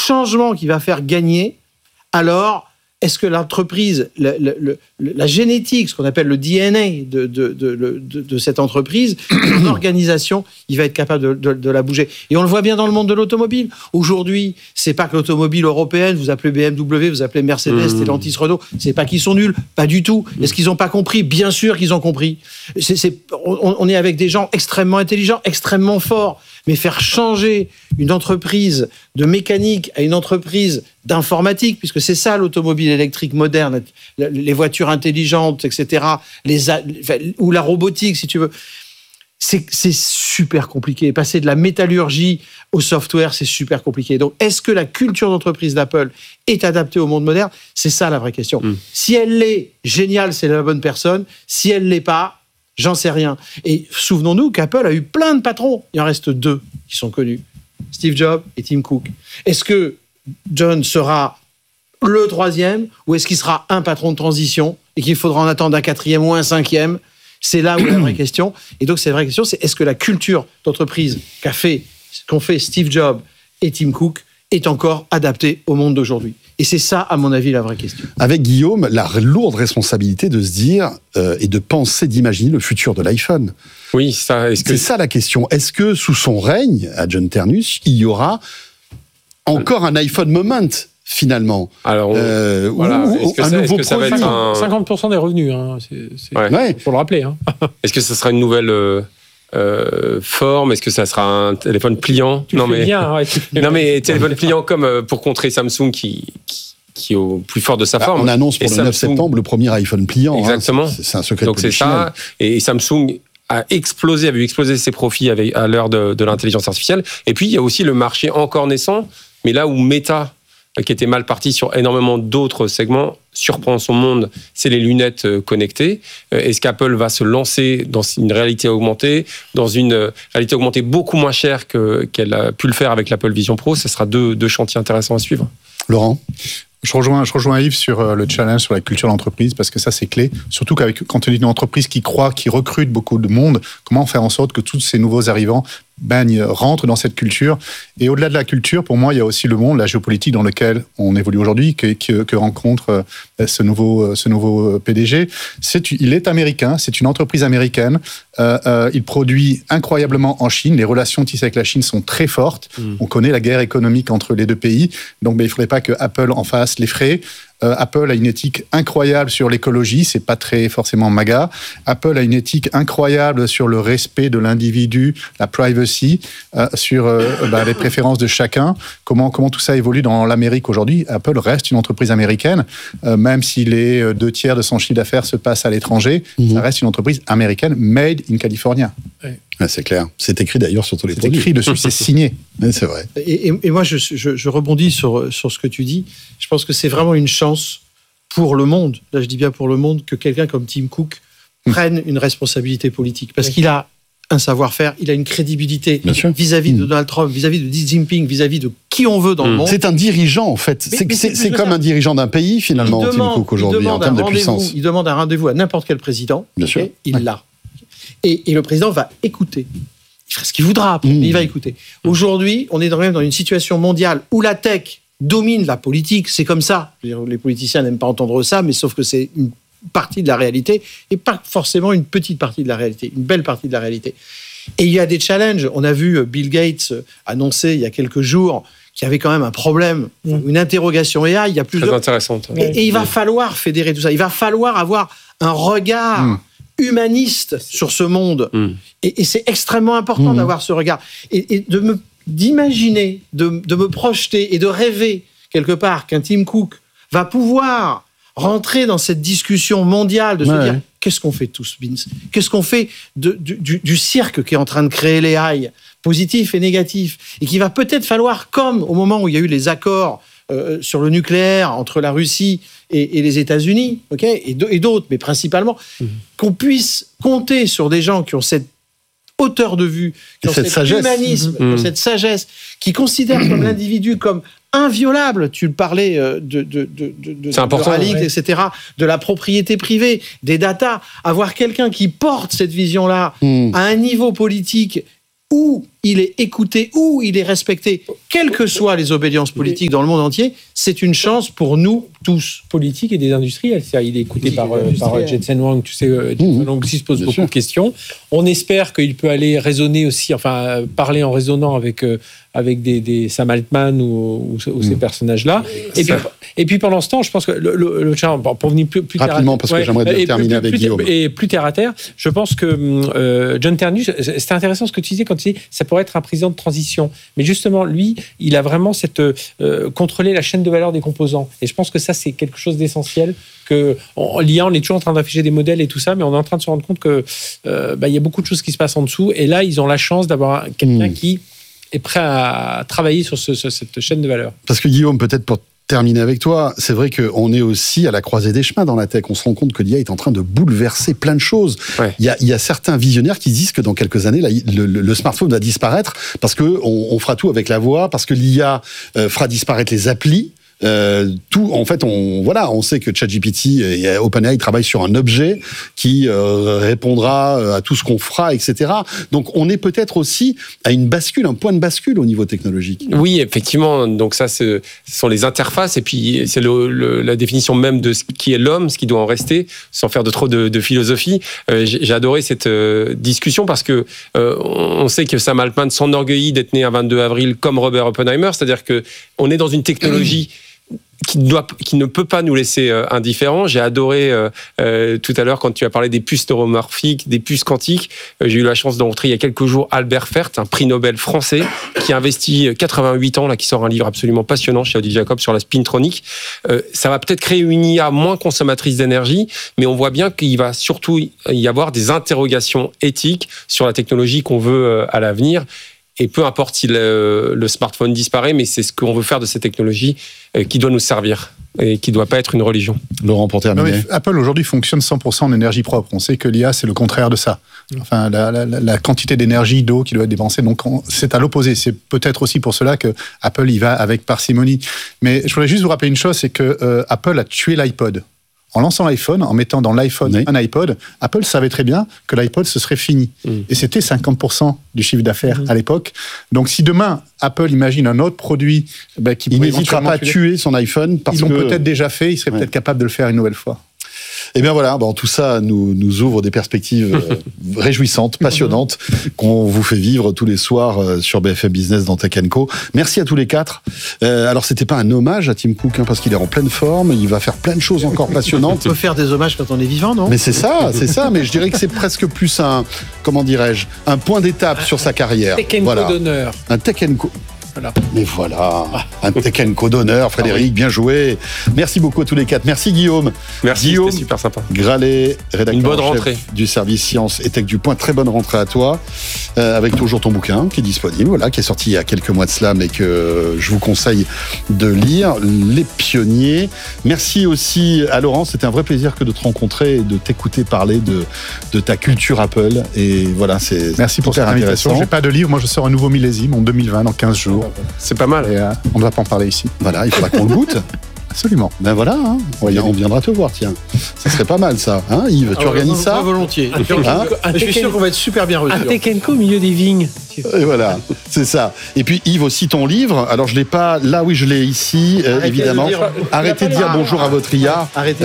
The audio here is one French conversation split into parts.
changement qui va faire gagner, alors est-ce que l'entreprise, la génétique, ce qu'on appelle le DNA de cette entreprise, son organisation, il va être capable de la bouger. Et on le voit bien dans le monde de l'automobile. Aujourd'hui, c'est pas que l'automobile européenne, vous appelez BMW, vous appelez Mercedes, Stellantis, Renault, c'est pas qu'ils sont nuls, pas du tout. Est-ce qu'ils n'ont pas compris ? Bien sûr qu'ils ont compris. On est avec des gens extrêmement intelligents, extrêmement forts. Mais faire changer une entreprise de mécanique à une entreprise d'informatique, puisque c'est ça l'automobile électrique moderne, les voitures intelligentes, etc., ou la robotique, si tu veux, c'est super compliqué. Passer de la métallurgie au software, c'est super compliqué. Donc, est-ce que la culture d'entreprise d'Apple est adaptée au monde moderne ? C'est ça la vraie question. Si elle l'est, génial, c'est la bonne personne. Si elle l'est pas, j'en sais rien. Et souvenons-nous qu'Apple a eu plein de patrons. Il en reste 2 qui sont connus. Steve Jobs et Tim Cook. Est-ce que John sera le 3e ou est-ce qu'il sera un patron de transition et qu'il faudra en attendre un 4e ou un 5e ? C'est là où est la vraie question. Et donc, cette vraie question, c'est est-ce que la culture d'entreprise qu'ont fait Steve Jobs et Tim Cook est encore adaptée au monde d'aujourd'hui ? Et c'est ça, à mon avis, la vraie question. Avec Guillaume, la lourde responsabilité de se dire et de penser, d'imaginer le futur de l'iPhone. Oui, ça. C'est ça la question. Est-ce que sous son règne, à John Ternus, il y aura encore un iPhone moment finalement? Alors, voilà. Est-ce que ça va être 50% des revenus, hein. Faut le rappeler. Hein. Est-ce que ça sera une nouvelle forme? Est-ce que ça sera un téléphone pliant? Non mais téléphone pliant comme pour contrer Samsung qui est au plus fort de sa forme. On annonce pour le 9 septembre le premier iPhone pliant. Exactement. C'est un secret. Donc c'est ça. Et Samsung a vu exploser ses profits à l'heure de l'intelligence artificielle. Et puis il y a aussi le marché encore naissant, mais là où Meta, qui était mal parti sur énormément d'autres segments, surprend son monde, c'est les lunettes connectées. Est-ce qu'Apple va se lancer dans une réalité augmentée, dans une réalité augmentée beaucoup moins chère qu'elle a pu le faire avec l'Apple Vision Pro? Ce sera deux chantiers intéressants à suivre. Laurent? Je rejoins Yves sur le challenge sur la culture d'entreprise, parce que ça, c'est clé. Surtout quand on est une entreprise qui recrute beaucoup de monde, comment faire en sorte que tous ces nouveaux arrivants rentrent dans cette culture. Et au-delà de la culture, pour moi, il y a aussi le monde, la géopolitique dans lequel on évolue aujourd'hui, que rencontre ce nouveau PDG. Il est américain, c'est une entreprise américaine. Il produit incroyablement en Chine. Les relations tissées avec la Chine sont très fortes. On connaît la guerre économique entre les deux pays. Donc, il ne faudrait pas que Apple en fasse les frais. Apple a une éthique incroyable sur l'écologie, c'est pas très forcément MAGA. Apple a une éthique incroyable sur le respect de l'individu, la privacy, sur les préférences de chacun. Comment tout ça évolue dans l'Amérique aujourd'hui? Apple reste une entreprise américaine, même si les 2/3 de son chiffre d'affaires se passent à l'étranger, ça reste une entreprise américaine, made in California. Ouais. C'est clair. C'est écrit d'ailleurs sur tous les produits. C'est écrit dessus, c'est signé. Ouais, c'est vrai. Et moi, je rebondis sur ce que tu dis. Je pense que c'est vraiment une chance pour le monde, là je dis bien pour le monde, que quelqu'un comme Tim Cook prenne une responsabilité politique. Parce qu'il a un savoir-faire, il a une crédibilité vis-à-vis de Donald Trump, vis-à-vis de Xi Jinping, vis-à-vis de qui on veut dans le monde. C'est un dirigeant, en fait. C'est comme un dirigeant d'un pays, finalement, Tim Cook, aujourd'hui, en termes de puissance. Il demande un rendez-vous à n'importe quel président. Bien sûr. Il l'a. Et le président va écouter. Il fera ce qu'il voudra, mais il va écouter. Aujourd'hui, on est quand même dans une situation mondiale où la tech domine la politique. C'est comme ça. Je veux dire, les politiciens n'aiment pas entendre ça, mais sauf que c'est une partie de la réalité, et pas forcément une petite partie de la réalité, une belle partie de la réalité. Et il y a des challenges. On a vu Bill Gates annoncer il y a quelques jours qu'il y avait quand même un problème, une interrogation AI. Il y a plusieurs... Très intéressante. Et il va falloir fédérer tout ça. Il va falloir avoir un regard humaniste sur ce monde. Et c'est extrêmement important d'avoir ce regard. Et d'imaginer, de me projeter et de rêver quelque part qu'un Tim Cook va pouvoir rentrer dans cette discussion mondiale, de se dire qu'est-ce qu'on fait tous, Vince? Qu'est-ce qu'on fait du cirque qui est en train de créer les AI, positifs et négatifs, et qu'il va peut-être falloir, comme au moment où il y a eu les accords sur le nucléaire entre la Russie et les États-Unis, et d'autres, mais principalement, qu'on puisse compter sur des gens qui ont cette hauteur de vue, qui ont cet humanisme, qui ont cette sagesse, qui considèrent comme l'individu comme inviolable. Tu parlais de important, etc., de la propriété privée, des datas. Avoir quelqu'un qui porte cette vision-là à un niveau politique où il est écouté, où il est respecté, quelles que soient les obédiences politiques dans le monde entier, c'est une chance pour nous tous. Politique et des industriels. Il est écouté par Jensen Huang. Tu sais, Jensen Huang aussi se pose beaucoup de questions. On espère qu'il peut aller raisonner aussi, parler en raisonnant avec des Sam Altman ou ces personnages-là. Et puis pendant ce temps, je pense que pour venir plus rapidement, parce que j'aimerais terminer avec Guillaume. Et plus terre à terre, je pense que John Ternus, c'était intéressant ce que tu disais quand tu disais ça pourrait être un président de transition. Mais justement, lui, il a vraiment contrôler la chaîne de valeur des composants. Et je pense que ça, c'est quelque chose d'essentiel. L'IA, on est toujours en train d'afficher des modèles et tout ça, mais on est en train de se rendre compte que y a beaucoup de choses qui se passent en dessous. Et là, ils ont la chance d'avoir quelqu'un qui est prêt à travailler sur cette chaîne de valeur. Parce que Guillaume, peut-être pour terminer avec toi, c'est vrai qu'on est aussi à la croisée des chemins dans la tech. On se rend compte que l'IA est en train de bouleverser plein de choses. Ouais. Il y a certains visionnaires qui disent que dans quelques années, le smartphone va disparaître parce qu'on fera tout avec la voix, parce que l'IA fera disparaître les applis. En fait, on sait que ChatGPT et OpenAI travaillent sur un objet qui répondra à tout ce qu'on fera, etc. Donc, on est peut-être aussi à un point de bascule au niveau technologique. Oui, effectivement. Donc ça, ce sont les interfaces et puis c'est la définition même de ce qui est l'homme, ce qui doit en rester, sans faire trop de philosophie. J'ai adoré cette discussion parce que on sait que Sam Altman s'enorgueillit d'être né un 22 avril comme Robert Oppenheimer, c'est-à-dire que on est dans une technologie qui ne peut pas nous laisser indifférents. J'ai adoré tout à l'heure quand tu as parlé des puces neuromorphiques, des puces quantiques. J'ai eu la chance de rencontrer il y a quelques jours Albert Fert, un prix Nobel français qui a investi 88 ans, là, qui sort un livre absolument passionnant chez Audi Jacob sur la spintronique. Ça va peut-être créer une IA moins consommatrice d'énergie, mais on voit bien qu'il va surtout y avoir des interrogations éthiques sur la technologie qu'on veut à l'avenir. Et peu importe si le smartphone disparaît, mais c'est ce qu'on veut faire de ces technologies qui doit nous servir et qui ne doit pas être une religion. Laurent, pour terminer. Apple aujourd'hui fonctionne 100% en énergie propre. On sait que l'IA, c'est le contraire de ça. Enfin, la quantité d'énergie, d'eau qui doit être dépensée, donc c'est à l'opposé. C'est peut-être aussi pour cela que Apple y va avec parcimonie. Mais je voudrais juste vous rappeler une chose, c'est que Apple a tué l'iPod. En lançant l'iPhone, en mettant dans l'iPhone un iPod, Apple savait très bien que l'iPod, ce serait fini. Et c'était 50% du chiffre d'affaires à l'époque. Donc, si demain, Apple imagine un autre produit qui il n'hésitera pas à tuer son iPhone parce qu'ils l'ont peut-être déjà fait, il serait peut-être capable de le faire une nouvelle fois. Eh bien voilà, tout ça nous ouvre des perspectives réjouissantes, passionnantes, qu'on vous fait vivre tous les soirs sur BFM Business dans Tech & Co. Merci à tous les quatre. Alors c'était pas un hommage à Tim Cook, parce qu'il est en pleine forme, il va faire plein de choses encore passionnantes. On peut faire des hommages quand on est vivant, non ? Mais c'est ça, mais je dirais que c'est presque plus un point d'étape sur sa carrière. Tech & Co d'honneur. Un Tech & Co. Voilà. Mais voilà, un Tech & Co d'honneur, Frédéric, bien joué. Merci beaucoup à tous les quatre. Merci Guillaume. Merci, Guillaume, c'était super sympa. Gralet, rédacteur en chef du service Sciences et Tech du Point. Très bonne rentrée à toi, avec toujours ton bouquin qui est disponible, qui est sorti il y a quelques mois de cela, mais que je vous conseille de lire, Les Pionniers. Merci aussi à Laurent, c'était un vrai plaisir que de te rencontrer et de t'écouter parler de ta culture Apple. Et voilà, c'est merci pour cette invitation. J'ai pas de livre, moi je sors un nouveau millésime en 2020, dans 15 jours. C'est pas mal. Et, on ne va pas en parler ici. Voilà, il faudra qu'on le goûte. Absolument. Ben voilà, on viendra te voir, tiens. Ça serait pas mal, ça. Yves, tu organises ça ? Très volontiers. Je suis sûr qu'on va être super bien reçus. Un Tech & Co au milieu des vignes. Et voilà, c'est ça. Et puis Yves, aussi ton livre. Alors je l'ai pas, là oui je l'ai ici, évidemment. Arrêtez de dire bonjour à votre IA.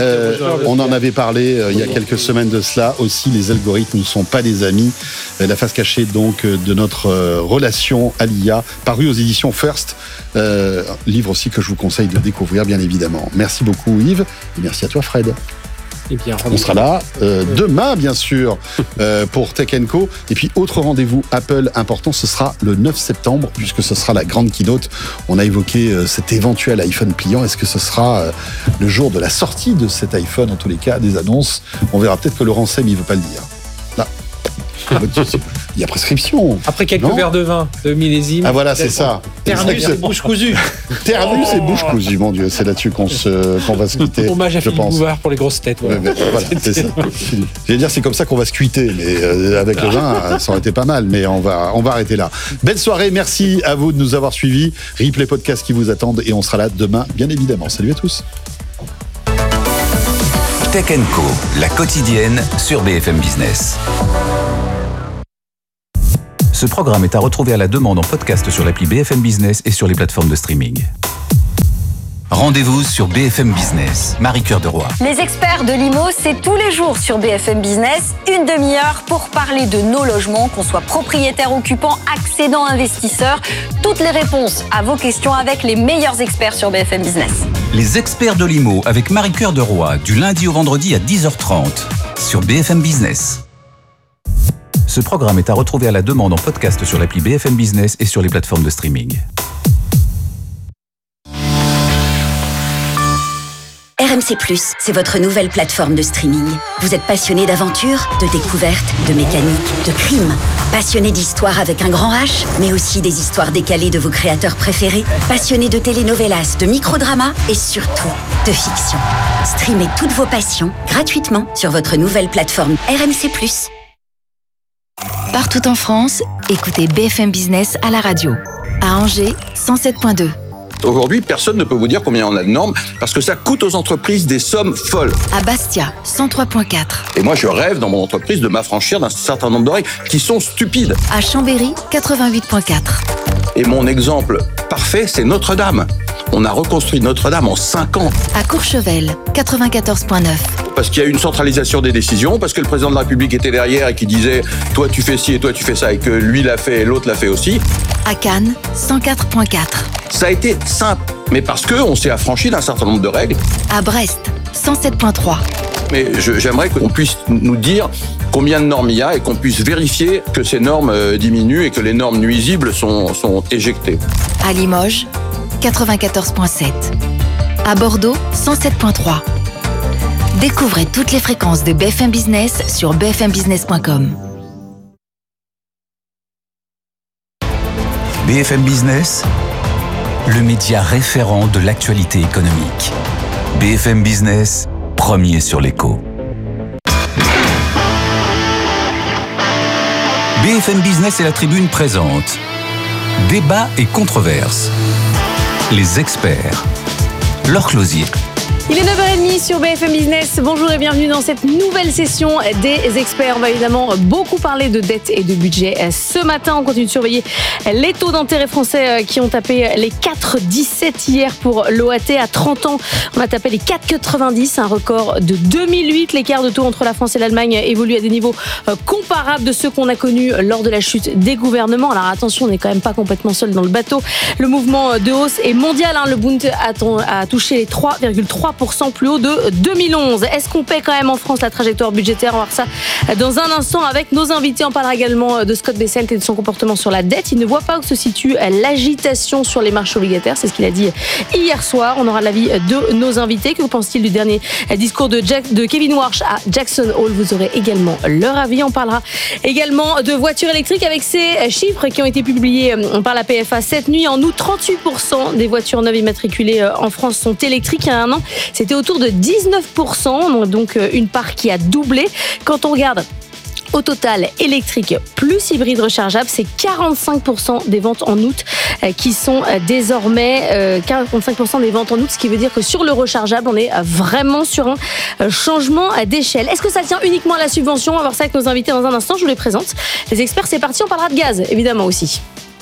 On en avait parlé il y a quelques semaines de cela. Aussi, les algorithmes ne sont pas des amis. La face cachée donc de notre relation à l'IA, paru aux éditions First. Livre aussi que je vous conseille de découvrir, bien évidemment. Merci beaucoup Yves, et merci à toi Fred. Et bien, on sera là demain, bien sûr, pour Tech & Co. Et puis, autre rendez-vous Apple important, ce sera le 9 septembre, puisque ce sera la grande keynote. On a évoqué cet éventuel iPhone pliant. Est-ce que ce sera le jour de la sortie de cet iPhone, en tous les cas, des annonces ? On verra, peut-être que Laurent Sem, il ne veut pas le dire. Là. Il y a prescription. Après quelques verres de vin, de millésime. Ah voilà, c'est ça. Ternus et bouche cousue. Ternus et bouche cousue, mon Dieu. C'est là-dessus qu'on va se quitter. Hommage à Philippe Bouvard pour les grosses têtes. Voilà, c'est ça. J'allais dire, c'est comme ça qu'on va se quitter. Mais avec le vin, ça aurait été pas mal. Mais on va arrêter là. Belle soirée. Merci à vous de nous avoir suivis. Replay podcast qui vous attendent. Et on sera là demain, bien évidemment. Salut à tous. Tech & Co, la quotidienne sur BFM Business. Ce programme est à retrouver à la demande en podcast sur l'appli BFM Business et sur les plateformes de streaming. Rendez-vous sur BFM Business. Marie-Cœur de Roy. Les experts de l'IMO, c'est tous les jours sur BFM Business, une demi-heure pour parler de nos logements, qu'on soit propriétaire, occupant, accédant, investisseur. Toutes les réponses à vos questions avec les meilleurs experts sur BFM Business. Les experts de l'IMO avec Marie-Cœur de Roy, du lundi au vendredi à 10h30 sur BFM Business. Ce programme est à retrouver à la demande en podcast sur l'appli BFM Business et sur les plateformes de streaming. RMC+, c'est votre nouvelle plateforme de streaming. Vous êtes passionné d'aventure, de découverte, de mécanique, de crime. Passionné d'histoire avec un grand H, mais aussi des histoires décalées de vos créateurs préférés. Passionné de telenovelas, de microdramas et surtout de fiction. Streamez toutes vos passions gratuitement sur votre nouvelle plateforme RMC+. Partout en France, écoutez BFM Business à la radio. À Angers, 107.2. Aujourd'hui, personne ne peut vous dire combien on a de normes parce que ça coûte aux entreprises des sommes folles. À Bastia, 103.4. Et moi, je rêve dans mon entreprise de m'affranchir d'un certain nombre de règles qui sont stupides. À Chambéry, 88.4. Et mon exemple parfait, c'est Notre-Dame. On a reconstruit Notre-Dame en 5 ans. À Courchevel, 94.9. Parce qu'il y a eu une centralisation des décisions, parce que le président de la République était derrière et qui disait « toi tu fais ci et toi tu fais ça » et que lui l'a fait et l'autre l'a fait aussi. À Cannes, 104.4. Ça a été simple, mais parce qu'on s'est affranchi d'un certain nombre de règles. À Brest, 107.3. Mais j'aimerais qu'on puisse nous dire combien de normes il y a et qu'on puisse vérifier que ces normes diminuent et que les normes nuisibles sont éjectées. À Limoges, 94.7. À Bordeaux, 107.3. Découvrez toutes les fréquences de BFM Business sur bfmbusiness.com. BFM Business, le média référent de l'actualité économique. BFM Business, premier sur l'écho. BFM Business et la Tribune présentent Débat et controverses. Les experts. Laure Closier. Il est 9h30 sur BFM Business. Bonjour et bienvenue dans cette nouvelle session des experts. On va évidemment beaucoup parler de dette et de budget. Ce matin, on continue de surveiller les taux d'intérêt français qui ont tapé les 4,17 hier pour l'OAT. À 30 ans, on a tapé les 4,90, un record de 2008. L'écart de taux entre la France et l'Allemagne évolue à des niveaux comparables de ceux qu'on a connus lors de la chute des gouvernements. Alors attention, on n'est quand même pas complètement seul dans le bateau. Le mouvement de hausse est mondial. Le Bund a touché les 3,3% plus haut de 2011. Est-ce qu'on paie quand même en France la trajectoire budgétaire? On va voir ça dans un instant avec nos invités. On parlera également de Scott Bessent et de son comportement sur la dette. Il ne voit pas où se situe l'agitation sur les marchés obligataires. C'est ce qu'il a dit hier soir. On aura l'avis de nos invités. Que pense-t-il du dernier discours de Kevin Warsh à Jackson Hole? Vous aurez également leur avis. On parlera également de voitures électriques avec ces chiffres qui ont été publiés par la PFA cette nuit. En août, 38% des voitures neuves immatriculées en France sont électriques. Il y a un an, c'était autour de 19%, donc une part qui a doublé. Quand on regarde au total, électrique plus hybride rechargeable, c'est 45% des ventes en août qui sont désormais 45% des ventes en août, ce qui veut dire que sur le rechargeable, on est vraiment sur un changement d'échelle. Est-ce que ça tient uniquement à la subvention? On va voir ça avec nos invités dans un instant. Je vous les présente. Les experts, c'est parti. On parlera de gaz, évidemment aussi.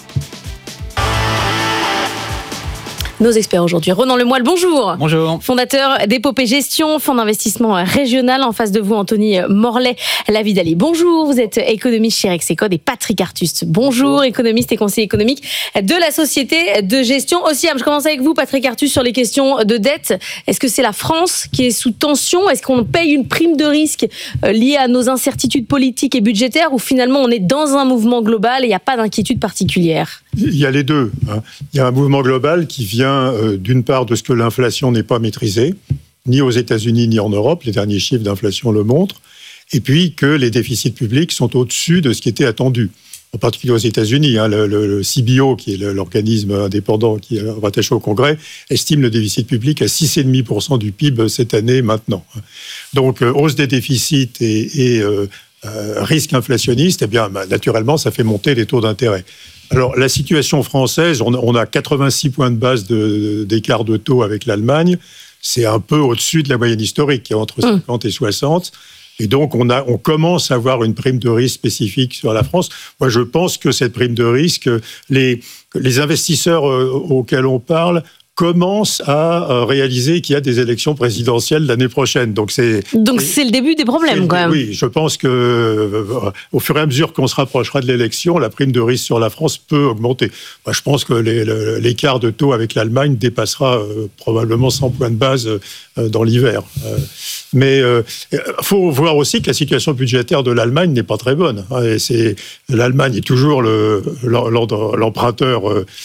Nos experts aujourd'hui. Ronan Lemoyle, bonjour. Bonjour. Fondateur d'Épopée Gestion, fonds d'investissement régional. En face de vous, Anthony Morlet-Lavidali. Bonjour, vous êtes économiste chez Rexecode. Et Patrick Artus, bonjour, économiste et conseiller économique de la société de gestion OSIAM. Je commence avec vous, Patrick Artus, sur les questions de dette. Est-ce que c'est la France qui est sous tension? Est-ce qu'on paye une prime de risque liée à nos incertitudes politiques et budgétaires, ou finalement on est dans un mouvement global et il n'y a pas d'inquiétude particulière? Il y a les deux. Il y a un mouvement global qui vient d'une part de ce que l'inflation n'est pas maîtrisée, ni aux États-Unis ni en Europe, les derniers chiffres d'inflation le montrent, et puis que les déficits publics sont au-dessus de ce qui était attendu. En particulier aux États-Unis, le CBO, qui est l'organisme indépendant qui est rattaché au Congrès, estime le déficit public à 6,5% du PIB cette année maintenant. Donc, hausse des déficits et risque inflationniste, eh bien, naturellement, ça fait monter les taux d'intérêt. Alors, la situation française, on a 86 points de base d'écart de taux avec l'Allemagne. C'est un peu au-dessus de la moyenne historique, qui est entre 50 et 60. Et donc, on commence à avoir une prime de risque spécifique sur la France. Moi, je pense que cette prime de risque, les investisseurs auxquels on parle commence à réaliser qu'il y a des élections présidentielles l'année prochaine. Donc c'est le début des problèmes, quand même. Oui, je pense que au fur et à mesure qu'on se rapprochera de l'élection, la prime de risque sur la France peut augmenter. Moi, je pense que l'écart de taux avec l'Allemagne dépassera probablement 100 points de base dans l'hiver. Mais faut voir aussi que la situation budgétaire de l'Allemagne n'est pas très bonne. Et l'Allemagne est toujours l'emprunteur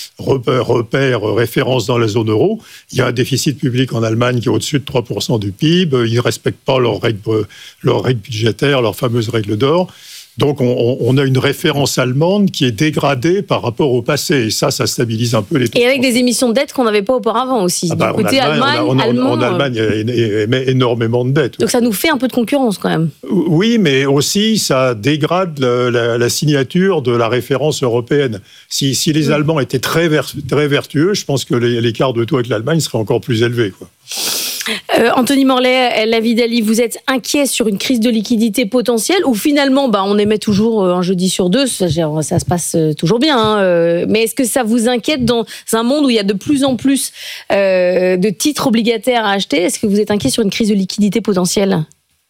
repère, référence dans la zone euro. Il y a un déficit public en Allemagne qui est au-dessus de 3% du PIB. Ils ne respectent pas leurs règles budgétaires, leurs fameuses règles d'or. Donc, on a une référence allemande qui est dégradée par rapport au passé. Et ça stabilise un peu les taux. Et avec des émissions de dette qu'on n'avait pas auparavant aussi. En Allemagne, il émet énormément de dettes. Donc, ça nous fait un peu de concurrence quand même. Oui, mais aussi, ça dégrade la signature de la référence européenne. Si les Allemands étaient très vertueux, je pense que l'écart de taux avec l'Allemagne serait encore plus élevé, quoi. Anthony Morlet, Lavidali, vous êtes inquiet sur une crise de liquidité potentielle ou finalement on émet toujours un jeudi sur deux, ça se passe toujours bien, hein, mais est-ce que ça vous inquiète dans un monde où il y a de plus en plus de titres obligataires à acheter? Est-ce que vous êtes inquiet sur une crise de liquidité potentielle?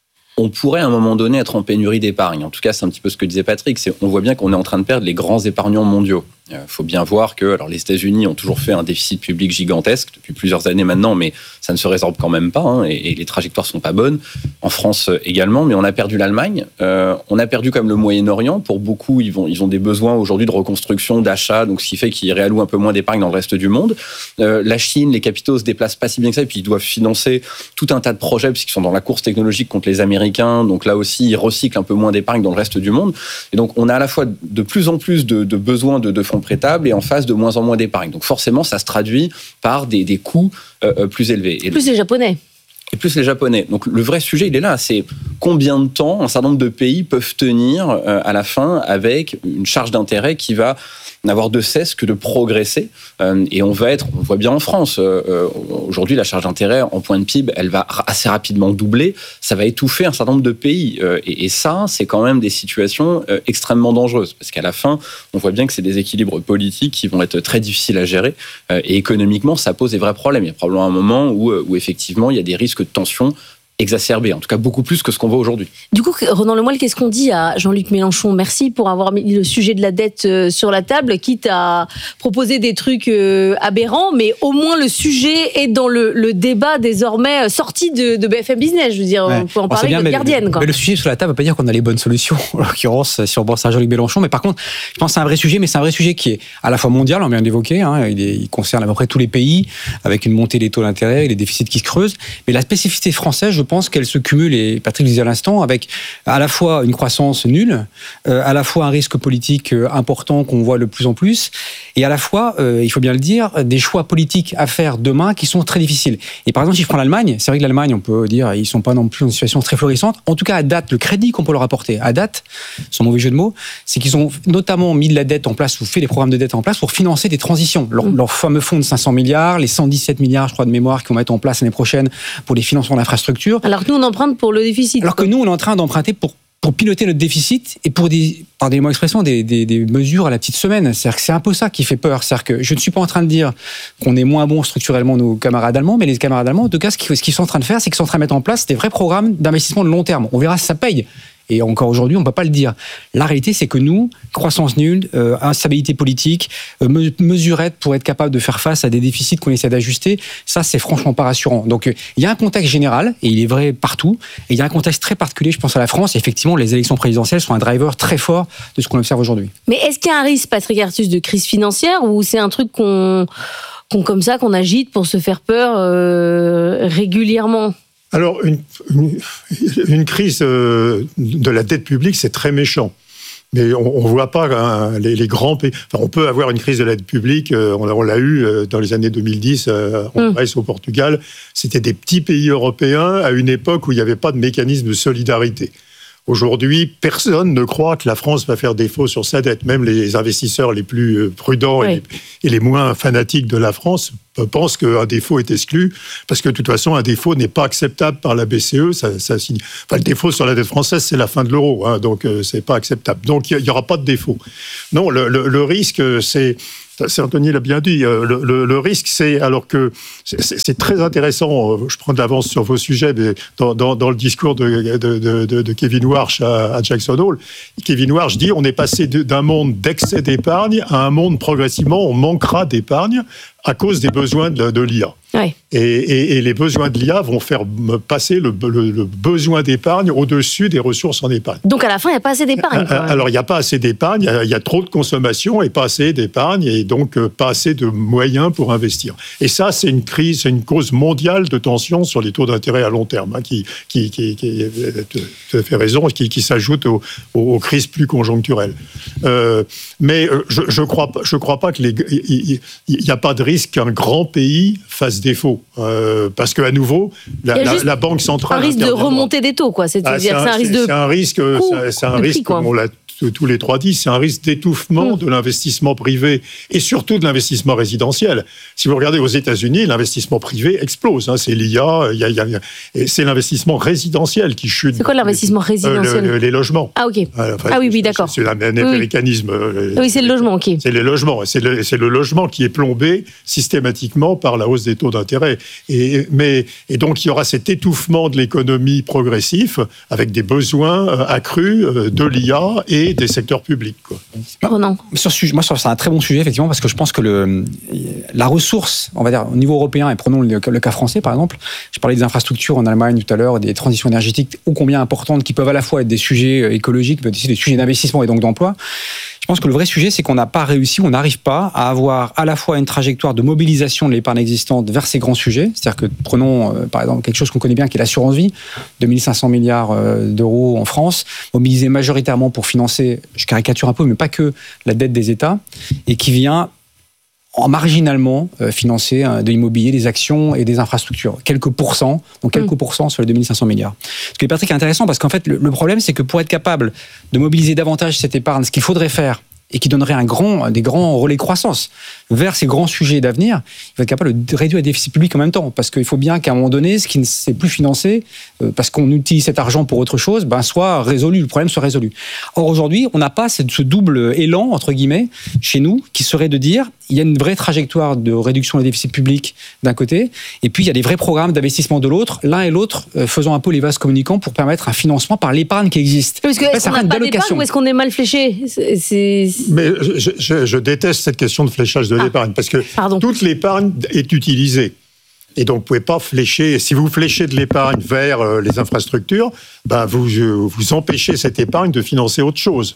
On pourrait à un moment donné être en pénurie d'épargne. En tout cas, c'est un petit peu ce que disait Patrick. On voit bien qu'on est en train de perdre les grands épargnants mondiaux. Il faut bien voir que les États-Unis ont toujours fait un déficit public gigantesque depuis plusieurs années maintenant, mais ça ne se résorbe quand même pas, hein, et les trajectoires sont pas bonnes. En France également, mais on a perdu l'Allemagne, on a perdu comme le Moyen-Orient. Pour beaucoup, ils ont des besoins aujourd'hui de reconstruction, d'achat, donc ce qui fait qu'ils réallouent un peu moins d'épargne dans le reste du monde. La Chine, les capitaux se déplacent pas si bien que ça, et puis ils doivent financer tout un tas de projets puisqu'ils sont dans la course technologique contre les Américains. Donc là aussi, ils recyclent un peu moins d'épargne dans le reste du monde. Et donc on a à la fois de plus en plus de besoins de fonds prêtables et en face de moins en moins d'épargne. Donc forcément, ça se traduit par des coûts plus élevés. Et plus les Japonais. Et plus les Japonais. Donc le vrai sujet, il est là. C'est combien de temps un certain nombre de pays peuvent tenir à la fin avec une charge d'intérêt qui va n'avoir de cesse que de progresser. Et on voit bien en France, aujourd'hui, la charge d'intérêt en point de PIB, elle va assez rapidement doubler. Ça va étouffer un certain nombre de pays. Et ça, c'est quand même des situations extrêmement dangereuses. Parce qu'à la fin, on voit bien que c'est des équilibres politiques qui vont être très difficiles à gérer. Et économiquement, ça pose des vrais problèmes. Il y a probablement un moment où effectivement, il y a des risques de tension exacerbé, en tout cas beaucoup plus que ce qu'on voit aujourd'hui. Du coup, Ronan Lemoyle, qu'est-ce qu'on dit à Jean-Luc Mélenchon? Merci pour avoir mis le sujet de la dette sur la table, quitte à proposer des trucs aberrants, mais au moins le sujet est dans le débat désormais sorti de BFM Business. Je veux dire, on peut en parler avec Gardienne. Mais le sujet sur la table ne veut pas dire qu'on a les bonnes solutions, en l'occurrence, si on pense à Jean-Luc Mélenchon. Mais par contre, je pense que c'est un vrai sujet, mais c'est un vrai sujet qui est à la fois mondial, on vient d'évoquer, hein, il concerne à peu près tous les pays, avec une montée des taux d'intérêt et les déficits qui se creusent. Mais la spécificité française, je pense qu'elle se cumule, et Patrick le disait à l'instant, avec à la fois une croissance nulle, à la fois un risque politique important qu'on voit de plus en plus, et à la fois, il faut bien le dire, des choix politiques à faire demain qui sont très difficiles. Et par exemple, si je prends l'Allemagne, c'est vrai que l'Allemagne, on peut dire, ils ne sont pas non plus dans une situation très florissante. En tout cas, à date, le crédit qu'on peut leur apporter, à date, sans mauvais jeu de mots, c'est qu'ils ont notamment mis de la dette en place, ou fait des programmes de dette en place pour financer des transitions. Leur fameux fonds de 500 milliards, les 117 milliards, je crois, de mémoire qu'ils vont mettre en place l'année prochaine pour les financements d'infrastructures. Alors que nous, on emprunte pour le déficit. Alors que nous, on est en train d'emprunter pour piloter notre déficit et pour pardonnez-moi l'expression, des mesures à la petite semaine. C'est-à-dire que c'est un peu ça qui fait peur. C'est-à-dire que je ne suis pas en train de dire qu'on est moins bon structurellement nos camarades allemands, mais les camarades allemands, en tout cas, ce qu'ils sont en train de faire, c'est qu'ils sont en train de mettre en place des vrais programmes d'investissement de long terme. On verra si ça paye. Et encore aujourd'hui, on ne peut pas le dire. La réalité, c'est que nous, croissance nulle, instabilité politique, mesurette pour être capable de faire face à des déficits qu'on essaie d'ajuster, ça, c'est franchement pas rassurant. Donc, il y a un contexte général, et il est vrai partout, et il y a un contexte très particulier, je pense à la France, et effectivement, les élections présidentielles sont un driver très fort de ce qu'on observe aujourd'hui. Mais est-ce qu'il y a un risque, Patrick Artus, de crise financière, ou c'est un truc qu'on agite pour se faire peur régulièrement ? Alors, une crise de la dette publique, c'est très méchant. Mais on ne voit pas les grands pays. Enfin, on peut avoir une crise de la dette publique. On l'a eu dans les années 2010 en Grèce, au Portugal. C'était des petits pays européens à une époque où il n'y avait pas de mécanisme de solidarité. Aujourd'hui, personne ne croit que la France va faire défaut sur sa dette. Même les investisseurs les plus prudents et les moins fanatiques de la France pensent qu'un défaut est exclu, parce que de toute façon, un défaut n'est pas acceptable par la BCE. Le défaut sur la dette française, c'est la fin de l'euro, hein, donc c'est pas acceptable. Donc il n'y aura pas de défaut. Non, le risque, c'est Anthony l'a bien dit, le risque, c'est, alors que c'est très intéressant, je prends de l'avance sur vos sujets, mais dans le discours de Kevin Warsh à Jackson Hole, Kevin Warsh dit on est passé d'un monde d'excès d'épargne à un monde progressivement, on manquera d'épargne à cause des besoins de l'IA. Ouais. Et les besoins de l'IA vont faire passer le besoin d'épargne au-dessus des ressources en épargne. Donc à la fin, il n'y a pas assez d'épargne. Alors il n'y a pas assez d'épargne, il y a trop de consommation et pas assez d'épargne, et donc pas assez de moyens pour investir. Et ça, c'est une crise, c'est une cause mondiale de tension sur les taux d'intérêt à long terme, hein, qui tu as fait raison, qui s'ajoute aux crises plus conjoncturelles. Mais je crois pas qu'il n'y a pas de risque qu'un grand pays fasse défaut, parce qu'à nouveau, la Banque centrale... Un risque de remontée des taux, quoi. C'est un risque de... C'est un risque, comme on l'a tous les trois dit, c'est un risque d'étouffement de l'investissement privé et surtout de l'investissement résidentiel. Si vous regardez aux États-Unis, l'investissement privé explose. Hein, c'est l'IA, et c'est l'investissement résidentiel qui chute. C'est quoi l'investissement résidentiel ? Les logements. Ah, ok. Oui, d'accord. C'est l'américanisme. Oui, c'est le logement, ok. C'est les logements. C'est le logement qui est plombé systématiquement par la hausse des taux d'intérêt. Et donc, il y aura cet étouffement de l'économie progressif avec des besoins accrus de l'IA et des secteurs publics, quoi. C'est un très bon sujet, effectivement, parce que je pense que la ressource, on va dire, au niveau européen, et prenons le cas français, par exemple, je parlais des infrastructures en Allemagne tout à l'heure, des transitions énergétiques ô combien importantes, qui peuvent à la fois être des sujets écologiques, mais aussi des sujets d'investissement et donc d'emploi. Je pense que le vrai sujet, c'est qu'on n'a pas réussi, on n'arrive pas à avoir à la fois une trajectoire de mobilisation de l'épargne existante vers ces grands sujets. C'est-à-dire que prenons, par exemple, quelque chose qu'on connaît bien, qui est l'assurance vie, 2500 milliards d'euros en France, mobilisé majoritairement pour financer, je caricature un peu, mais pas que la dette des États, et qui vient marginalement financer de l'immobilier, des actions et des infrastructures. Quelques pourcents sur les 2500 milliards. Ce qui est Patrick, intéressant, parce qu'en fait, le problème, c'est que pour être capable de mobiliser davantage cette épargne, ce qu'il faudrait faire, et qui donnerait des grands relais de croissance vers ces grands sujets d'avenir, il va être capable de réduire les déficits publics en même temps. Parce qu'il faut bien qu'à un moment donné, ce qui ne s'est plus financé, parce qu'on utilise cet argent pour autre chose, soit résolu, le problème soit résolu. Or, aujourd'hui, on n'a pas ce double élan, entre guillemets, chez nous, qui serait de dire, il y a une vraie trajectoire de réduction des déficits publics d'un côté, et puis il y a des vrais programmes d'investissement de l'autre, l'un et l'autre faisant un peu les vases communicants pour permettre un financement par l'épargne qui existe. Parce que est-ce qu'on n'a pas d'épargne ou est-ce qu'on est mal fléché ? Mais je déteste cette question de fléchage de l'épargne, parce que toute l'épargne est utilisée. Et donc, vous ne pouvez pas flécher. Si vous fléchez de l'épargne vers les infrastructures, vous empêchez cette épargne de financer autre chose.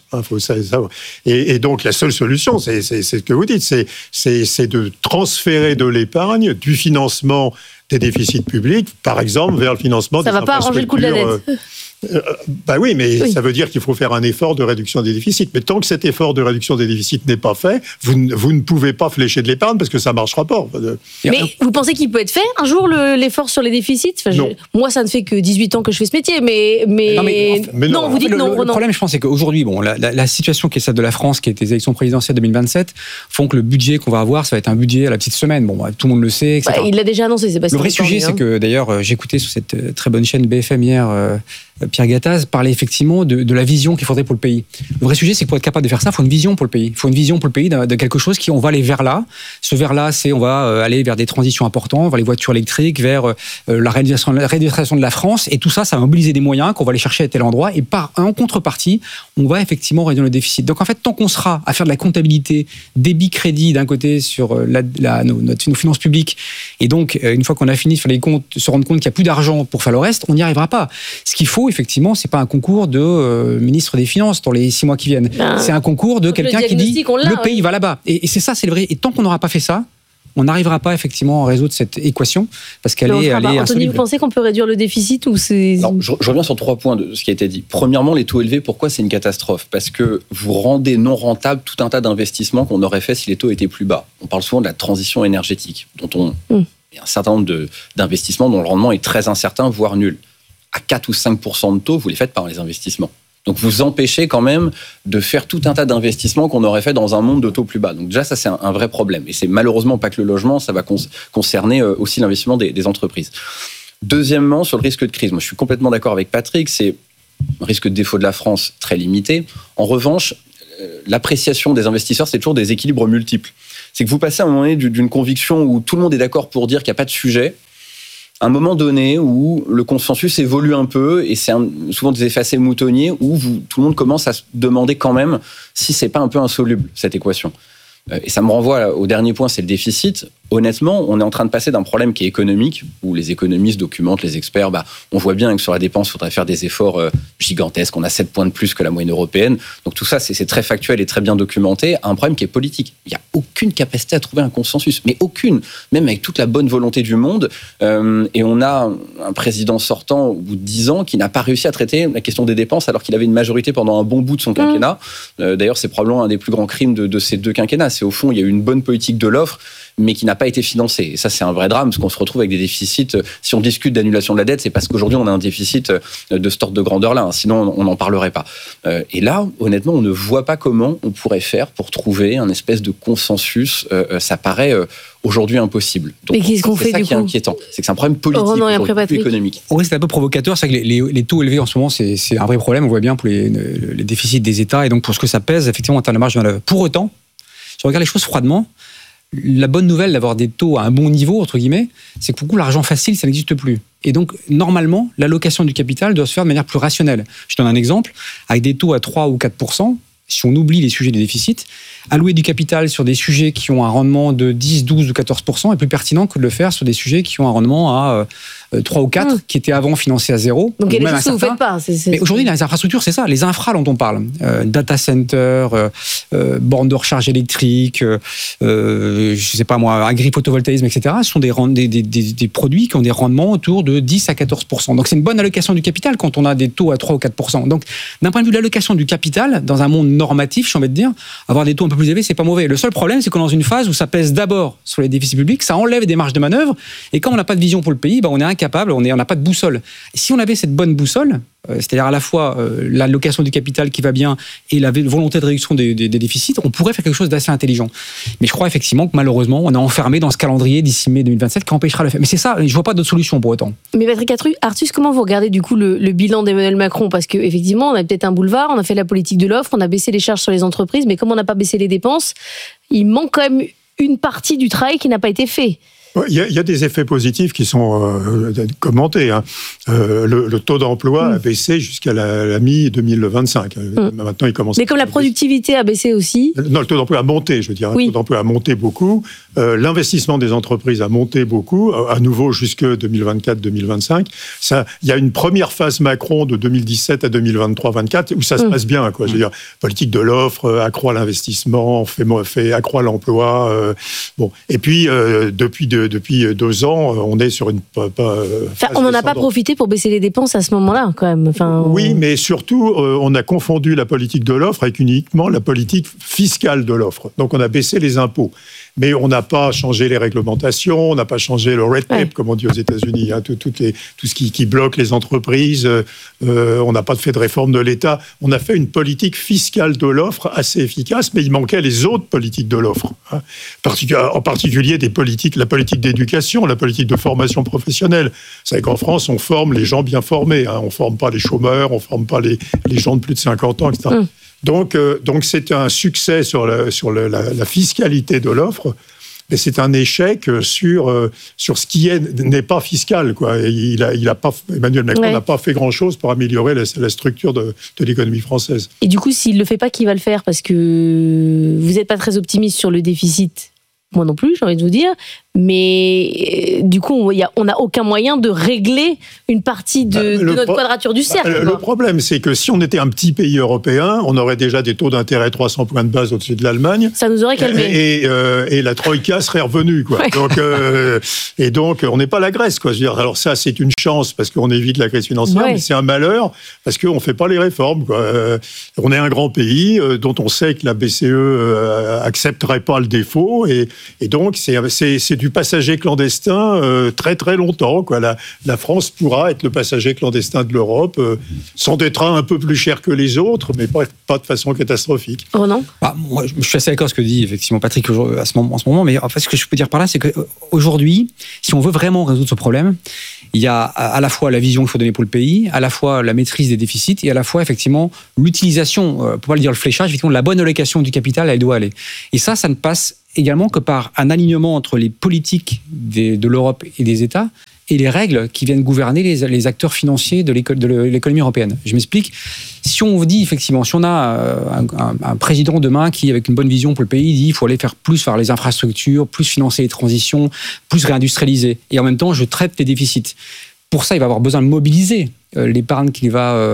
Et donc, la seule solution, c'est ce que vous dites, c'est de transférer de l'épargne du financement des déficits publics, par exemple, vers le financement des infrastructures. Ça ne va pas arranger le coût de la dette. Oui, mais ça veut dire qu'il faut faire un effort de réduction des déficits. Mais tant que cet effort de réduction des déficits n'est pas fait, vous ne pouvez pas flécher de l'épargne parce que ça ne marchera pas. Mais vous pensez qu'il peut être fait un jour l'effort sur les déficits ? Moi, ça ne fait que 18 ans que je fais ce métier, mais non, vous dites non. Le problème, je pense, c'est qu'aujourd'hui, la situation qui est celle de la France, qui est les élections présidentielles 2027, font que le budget qu'on va avoir, ça va être un budget à la petite semaine. Tout le monde le sait, etc. Il l'a déjà annoncé, Sébastien. Le vrai sujet, c'est que, d'ailleurs, j'écoutais sur cette très bonne chaîne BFM hier, Pierre Gattaz parlait effectivement de la vision qu'il faudrait pour le pays. Le vrai sujet, c'est que pour être capable de faire ça, il faut une vision pour le pays. Il faut une vision pour le pays de quelque chose on va aller vers là. Ce vers là, c'est on va aller vers des transitions importantes, vers les voitures électriques, vers la réindustrialisation de la France. Et tout ça, ça va mobiliser des moyens qu'on va aller chercher à tel endroit. Et en contrepartie, on va effectivement réduire le déficit. Donc en fait, tant qu'on sera à faire de la comptabilité, débit-crédit d'un côté sur nos finances publiques, et donc une fois qu'on a fini de faire les comptes, se rendre compte qu'il n'y a plus d'argent pour faire le reste, on n'y arrivera pas. Ce qu'il faut, effectivement, c'est pas un concours de ministre des Finances dans les 6 mois qui viennent. C'est un concours de quelqu'un qui dit le pays va là-bas. Et c'est ça, c'est le vrai. Et tant qu'on n'aura pas fait ça, on n'arrivera pas effectivement à résoudre cette équation parce qu'elle est Anthony, vous pensez qu'on peut réduire le déficit ou c'est... Non, je reviens sur 3 points de ce qui a été dit. Premièrement, les taux élevés, pourquoi c'est une catastrophe ? Parce que vous rendez non rentable tout un tas d'investissements qu'on aurait fait si les taux étaient plus bas. On parle souvent de la transition énergétique, dont il y a un certain nombre d'investissements dont le rendement est très incertain, voire nul. À 4 ou 5% de taux, vous les faites par les investissements. Donc vous empêchez quand même de faire tout un tas d'investissements qu'on aurait fait dans un monde de taux plus bas. Donc déjà, ça c'est un vrai problème. Et c'est malheureusement pas que le logement, ça va concerner aussi l'investissement des entreprises. Deuxièmement, sur le risque de crise, moi je suis complètement d'accord avec Patrick, c'est un risque de défaut de la France très limité. En revanche, l'appréciation des investisseurs, c'est toujours des équilibres multiples. C'est que vous passez à un moment donné d'une conviction où tout le monde est d'accord pour dire qu'il n'y a pas de sujet, à un moment donné où le consensus évolue un peu, et c'est souvent des effets assez moutonniers, où tout le monde commence à se demander quand même si c'est pas un peu insoluble, cette équation. Et ça me renvoie au dernier point, c'est le déficit. Honnêtement, on est en train de passer d'un problème qui est économique, où les économistes documentent, les experts, on voit bien que sur la dépense, il faudrait faire des efforts gigantesques. On a 7 points de plus que la moyenne européenne. Donc tout ça, c'est très factuel et très bien documenté. Un problème qui est politique. Il n'y a aucune capacité à trouver un consensus, mais aucune, même avec toute la bonne volonté du monde. Et on a un président sortant au bout de 10 ans qui n'a pas réussi à traiter la question des dépenses alors qu'il avait une majorité pendant un bon bout de son quinquennat. D'ailleurs, c'est probablement un des plus grands crimes de ces 2 quinquennats. C'est au fond, il y a eu une bonne politique de l'offre, mais qui n'a pas été financée. Et ça, c'est un vrai drame, parce qu'on se retrouve avec des déficits. Si on discute d'annulation de la dette, c'est parce qu'aujourd'hui, on a un déficit de cet ordre de grandeur-là. Sinon, on n'en parlerait pas. Et là, honnêtement, on ne voit pas comment on pourrait faire pour trouver un espèce de consensus. Ça paraît aujourd'hui impossible. Donc, mais qu'est-ce qu'on fait, du coup ? C'est ça qui est inquiétant. C'est que c'est un problème politique, plus économique. Oui, c'est un peu provocateur. C'est que les taux élevés en ce moment, c'est un vrai problème. On voit bien pour les déficits des États et donc pour ce que ça pèse, effectivement, en termes de marge de manœuvre. Pour autant, si on regarde les choses froidement, la bonne nouvelle d'avoir des taux à un bon niveau, entre guillemets, c'est que pour beaucoup, l'argent facile, ça n'existe plus. Et donc, normalement, l'allocation du capital doit se faire de manière plus rationnelle. Je donne un exemple. Avec des taux à 3 ou 4%, si on oublie les sujets des déficits, allouer du capital sur des sujets qui ont un rendement de 10, 12 ou 14% est plus pertinent que de le faire sur des sujets qui ont un rendement à 3 ou 4, qui étaient avant financés à 0. Donc, il y a des choses que vous ne faites pas. Mais aujourd'hui, les infrastructures, c'est ça. Les infras dont on parle. Data center, bornes de recharge électrique, je ne sais pas moi, agri-photovoltaïsme, etc. Ce sont des produits qui ont des rendements autour de 10 à 14%. Donc, c'est une bonne allocation du capital quand on a des taux à 3 ou 4%. Donc, d'un point de vue de l'allocation du capital, dans un monde normatif, j'ai envie de dire, avoir des taux un peu plus élevés, c'est pas mauvais. Le seul problème, c'est qu'on est dans une phase où ça pèse d'abord sur les déficits publics, ça enlève des marges de manœuvre, et quand on n'a pas de vision pour le pays, on est incapable, on n'a pas de boussole. Et si on avait cette bonne boussole, c'est-à-dire à la fois l'allocation du capital qui va bien et la volonté de réduction des déficits, on pourrait faire quelque chose d'assez intelligent. Mais je crois effectivement que malheureusement, on est enfermé dans ce calendrier d'ici mai 2027 qui empêchera le fait. Mais c'est ça, je vois pas d'autre solution pour autant. Mais Patrick Artus, comment vous regardez du coup le bilan d'Emmanuel Macron ? Parce qu'effectivement, on a peut-être un boulevard, on a fait la politique de l'offre, on a baissé les charges sur les entreprises, mais comme on n'a pas baissé les dépenses, il manque quand même une partie du travail qui n'a pas été fait. Il y a des effets positifs qui sont commentés. Hein. Le taux d'emploi a baissé jusqu'à la mi-2025. Maintenant, il commence. Mais comme la productivité a baissé aussi. Non, le taux d'emploi a monté, je veux dire. Oui. Le taux d'emploi a monté beaucoup. L'investissement des entreprises a monté beaucoup, à nouveau jusque 2024-2025. Il y a une première phase Macron de 2017 à 2023-24 où ça se passe bien. Quoi. Je veux dire, politique de l'offre, accroît l'investissement, fait accroît l'emploi. Bon. Et puis, depuis 2 ans, on est sur une on n'en a pas profité pour baisser les dépenses à ce moment-là, quand même. Oui, mais surtout, on a confondu la politique de l'offre avec uniquement la politique fiscale de l'offre. Donc, on a baissé les impôts. Mais on n'a pas changé les réglementations, on n'a pas changé le red tape, comme on dit aux États-Unis, hein, tout ce qui bloque les entreprises. On n'a pas fait de réforme de l'État. On a fait une politique fiscale de l'offre assez efficace, mais il manquait les autres politiques de l'offre. Hein. En particulier la politique d'éducation, la politique de formation professionnelle. Vous savez qu'en France, on forme les gens bien formés. Hein. On ne forme pas les chômeurs, on ne forme pas les gens de plus de 50 ans, etc. Donc c'est un succès sur la fiscalité de l'offre, mais c'est un échec sur ce qui n'est pas fiscal, quoi. Emmanuel Macron n'a pas fait grand-chose pour améliorer la structure de l'économie française. Et du coup, s'il ne le fait pas, qui va le faire ? Parce que vous n'êtes pas très optimiste sur le déficit. Moi non plus, j'ai envie de vous dire. Mais du coup, on n'a aucun moyen de régler une partie de notre quadrature du cercle. Le problème, c'est que si on était un petit pays européen, on aurait déjà des taux d'intérêt 300 points de base au-dessus de l'Allemagne. Ça nous aurait calmé. Et la Troïka serait revenue, quoi. Ouais. Donc, on n'est pas la Grèce, quoi. Je veux dire, alors ça, c'est une chance parce qu'on évite la crise financière, mais c'est un malheur parce qu'on ne fait pas les réformes, quoi. On est un grand pays dont on sait que la BCE accepterait pas le défaut, et donc c'est du passager clandestin très très longtemps, quoi. La France pourra être le passager clandestin de l'Europe, sans des trains un peu plus chers que les autres, mais pas de façon catastrophique. Oh non. Moi, je suis assez d'accord avec ce que dit effectivement Patrick en ce moment, mais en fait, ce que je peux dire par là, c'est qu'aujourd'hui, si on veut vraiment résoudre ce problème, il y a à la fois la vision qu'il faut donner pour le pays, à la fois la maîtrise des déficits et à la fois effectivement l'utilisation, pour pas le dire le fléchage, effectivement la bonne allocation du capital, elle doit aller. Et ça ne passe également que par un alignement entre les politiques de l'Europe et des États et les règles qui viennent gouverner les acteurs financiers de l'économie européenne. Je m'explique. Si on dit effectivement, si on a un président demain qui, avec une bonne vision pour le pays, dit il faut aller faire plus vers les infrastructures, plus financer les transitions, plus réindustrialiser, et en même temps je traite les déficits. Pour ça, il va avoir besoin de mobiliser l'épargne qui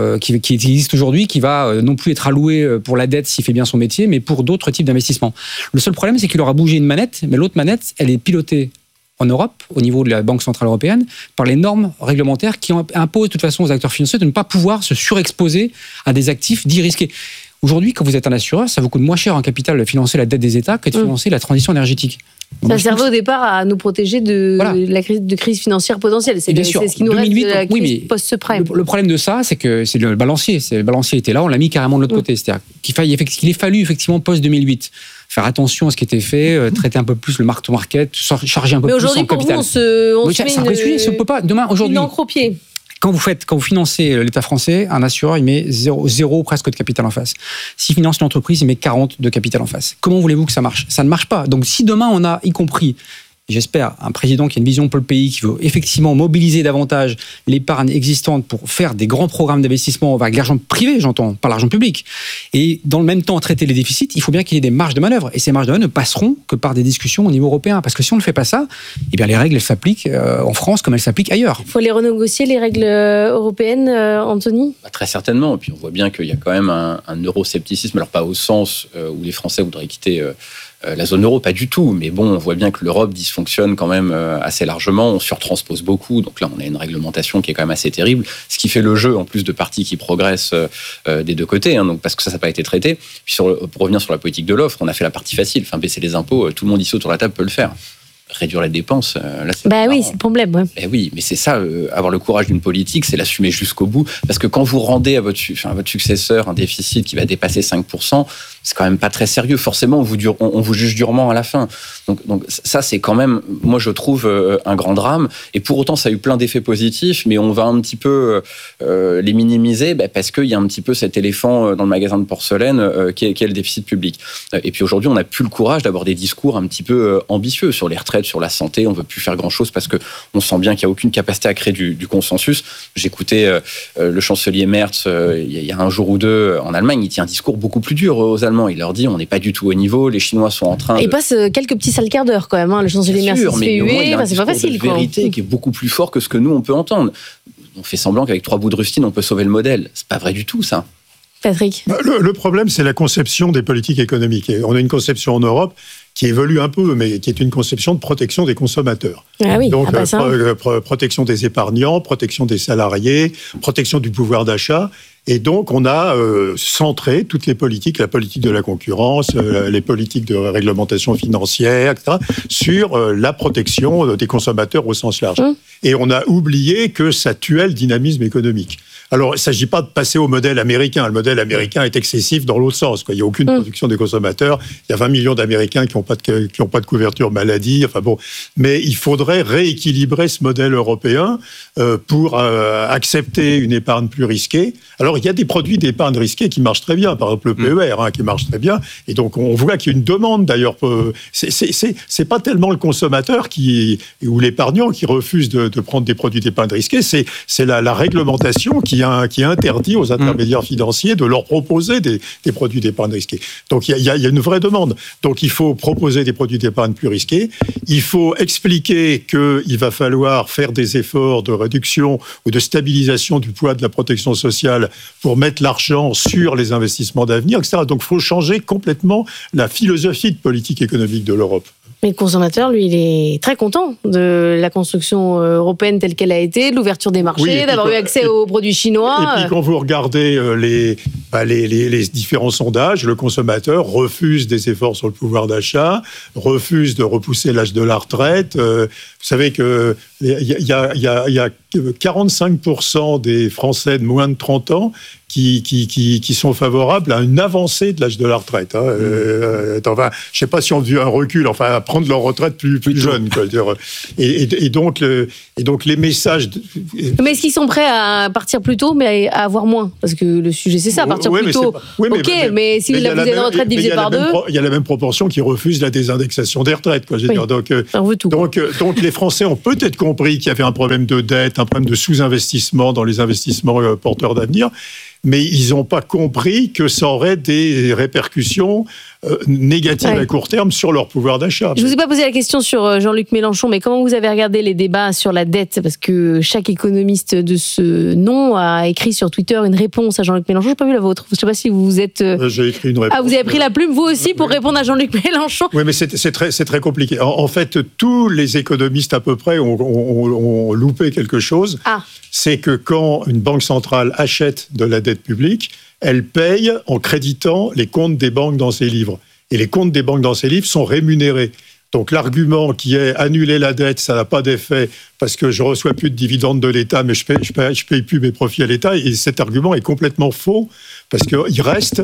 existe aujourd'hui, qui va non plus être allouée pour la dette s'il fait bien son métier, mais pour d'autres types d'investissements. Le seul problème, c'est qu'il aura bougé une manette, mais l'autre manette, elle est pilotée en Europe, au niveau de la Banque Centrale Européenne, par les normes réglementaires qui imposent de toute façon aux acteurs financiers de ne pas pouvoir se surexposer à des actifs dits risqués. Aujourd'hui, quand vous êtes un assureur, ça vous coûte moins cher en capital de financer la dette des États que de financer la transition énergétique. Donc, ça servait au départ à nous protéger de la crise financière potentielle. C'est ce qui nous 2008, reste de la crise post-subprime. Le problème de ça, c'est que c'est le balancier. Le balancier était là, on l'a mis carrément de l'autre côté. C'est-à-dire qu'il ait fallu effectivement post-2008 faire attention à ce qui était fait, traiter un peu plus le mark-to-market, charger un peu plus en capital. Mais aujourd'hui, pour vous, on se met peut pas. Demain, aujourd'hui, une encre au pied. Quand vous financez l'État français, un assureur, il met zéro presque de capital en face. S'il finance une entreprise, il met 40 de capital en face. Comment voulez-vous que ça marche ? Ça ne marche pas. Donc si demain on a, y compris, j'espère, un président qui a une vision pour le pays, qui veut effectivement mobiliser davantage l'épargne existante pour faire des grands programmes d'investissement avec l'argent privé, j'entends, pas l'argent public, et dans le même temps traiter les déficits, il faut bien qu'il y ait des marges de manœuvre. Et ces marges de manœuvre ne passeront que par des discussions au niveau européen. Parce que si on ne fait pas ça, eh bien les règles elles s'appliquent en France comme elles s'appliquent ailleurs. Il faut les renégocier, les règles européennes, Anthony ? Très certainement. Et puis on voit bien qu'il y a quand même un euroscepticisme, alors pas au sens où les Français voudraient quitter la zone euro, pas du tout, mais bon, on voit bien que l'Europe dysfonctionne quand même assez largement, on surtranspose beaucoup, donc là on a une réglementation qui est quand même assez terrible, ce qui fait le jeu en plus de partis qui progressent des deux côtés, donc parce que ça n'a pas été traité. Puis pour revenir sur la politique de l'offre, on a fait la partie facile, baisser les impôts, tout le monde ici autour de la table peut le faire. Réduire les dépenses, là c'est oui, c'est le problème. Ouais. Oui, mais c'est ça, avoir le courage d'une politique, c'est l'assumer jusqu'au bout. Parce que quand vous rendez à votre successeur un déficit qui va dépasser 5%, c'est quand même pas très sérieux. Forcément, on vous juge durement à la fin. Donc ça, c'est quand même, moi je trouve, un grand drame. Et pour autant, ça a eu plein d'effets positifs, mais on va un petit peu les minimiser parce qu'il y a un petit peu cet éléphant dans le magasin de porcelaine qui est le déficit public. Et puis aujourd'hui, on n'a plus le courage d'avoir des discours un petit peu ambitieux sur les retraites, sur la santé, on ne veut plus faire grand-chose parce qu'on sent bien qu'il n'y a aucune capacité à créer du consensus. J'écoutais le chancelier Merz il y a un jour ou deux en Allemagne, il tient un discours beaucoup plus dur aux Allemands. Il leur dit on n'est pas du tout au niveau, les Chinois sont en train Il passe quelques petits sales quarts d'heure quand même, le chancelier Merz se fait huer, c'est pas facile. Il y a une vérité qui est beaucoup plus fort que ce que nous on peut entendre. On fait semblant qu'avec 3 bouts de rustine on peut sauver le modèle. C'est pas vrai du tout ça. Patrick. Le problème, c'est la conception des politiques économiques. Et on a une conception en Europe qui évolue un peu, mais qui est une conception de protection des consommateurs. Ah oui, donc, protection des épargnants, protection des salariés, protection du pouvoir d'achat. Et donc, on a centré toutes les politiques, la politique de la concurrence, les politiques de réglementation financière, etc., sur la protection des consommateurs au sens large. Et on a oublié que ça tuait le dynamisme économique. Alors, il ne s'agit pas de passer au modèle américain. Le modèle américain est excessif dans l'autre sens. Il n'y a aucune protection des consommateurs. Il y a 20 millions d'Américains qui n'ont pas de couverture maladie. Mais il faudrait rééquilibrer ce modèle européen pour accepter une épargne plus risquée. Alors, il y a des produits d'épargne risquée qui marchent très bien. Par exemple, le PER, qui marche très bien. Et donc, on voit qu'il y a une demande, d'ailleurs. C'est pas tellement le consommateur ou l'épargnant qui refuse de prendre des produits d'épargne risquée. C'est la réglementation qui interdit aux intermédiaires financiers de leur proposer des produits d'épargne risqués. Donc, il y a une vraie demande. Donc, il faut proposer des produits d'épargne plus risqués. Il faut expliquer qu'il va falloir faire des efforts de réduction ou de stabilisation du poids de la protection sociale pour mettre l'argent sur les investissements d'avenir, etc. Donc, il faut changer complètement la philosophie de politique économique de l'Europe. Mais le consommateur, lui, il est très content de la construction européenne telle qu'elle a été, de l'ouverture des marchés, d'avoir eu accès aux produits chinois. Et puis quand vous regardez les différents sondages, le consommateur refuse des efforts sur le pouvoir d'achat, refuse de repousser l'âge de la retraite. Vous savez que il y a 45% des Français de moins de 30 ans qui sont favorables à une avancée de l'âge de la retraite. Enfin, je ne sais pas si on veut un recul, enfin, à prendre leur retraite plus jeune. Quoi. Et donc les messages... Mais est-ce qu'ils sont prêts à partir plus tôt, mais à avoir moins? Parce que le sujet, c'est ça, partir plus tôt. Mais si vous avez une retraite divisée par deux... Il y a la même proportion qui refuse la désindexation des retraites. Quoi, donc les Français ont peut-être compris qu'il y avait un problème de dette, un problème de sous-investissement dans les investissements porteurs d'avenir, mais ils n'ont pas compris que ça aurait des répercussions négatives à court terme sur leur pouvoir d'achat. Je ne vous ai pas posé la question sur Jean-Luc Mélenchon, mais comment vous avez regardé les débats sur la dette? Parce que chaque économiste de ce nom a écrit sur Twitter une réponse à Jean-Luc Mélenchon. Je n'ai pas vu la vôtre. Je ne sais pas si vous êtes... J'ai écrit une réponse. Ah, vous avez pris la plume, vous aussi, pour répondre à Jean-Luc Mélenchon? Oui, mais c'est très compliqué. En fait, tous les économistes à peu près ont loupé quelque chose. C'est que quand une banque centrale achète de la dette publique, elle paye en créditant les comptes des banques dans ses livres. Et les comptes des banques dans ses livres sont rémunérés. Donc l'argument qui est annuler la dette, ça n'a pas d'effet parce que je reçois plus de dividendes de l'État, mais je paye plus mes profits à l'État. Et cet argument est complètement faux parce qu'il reste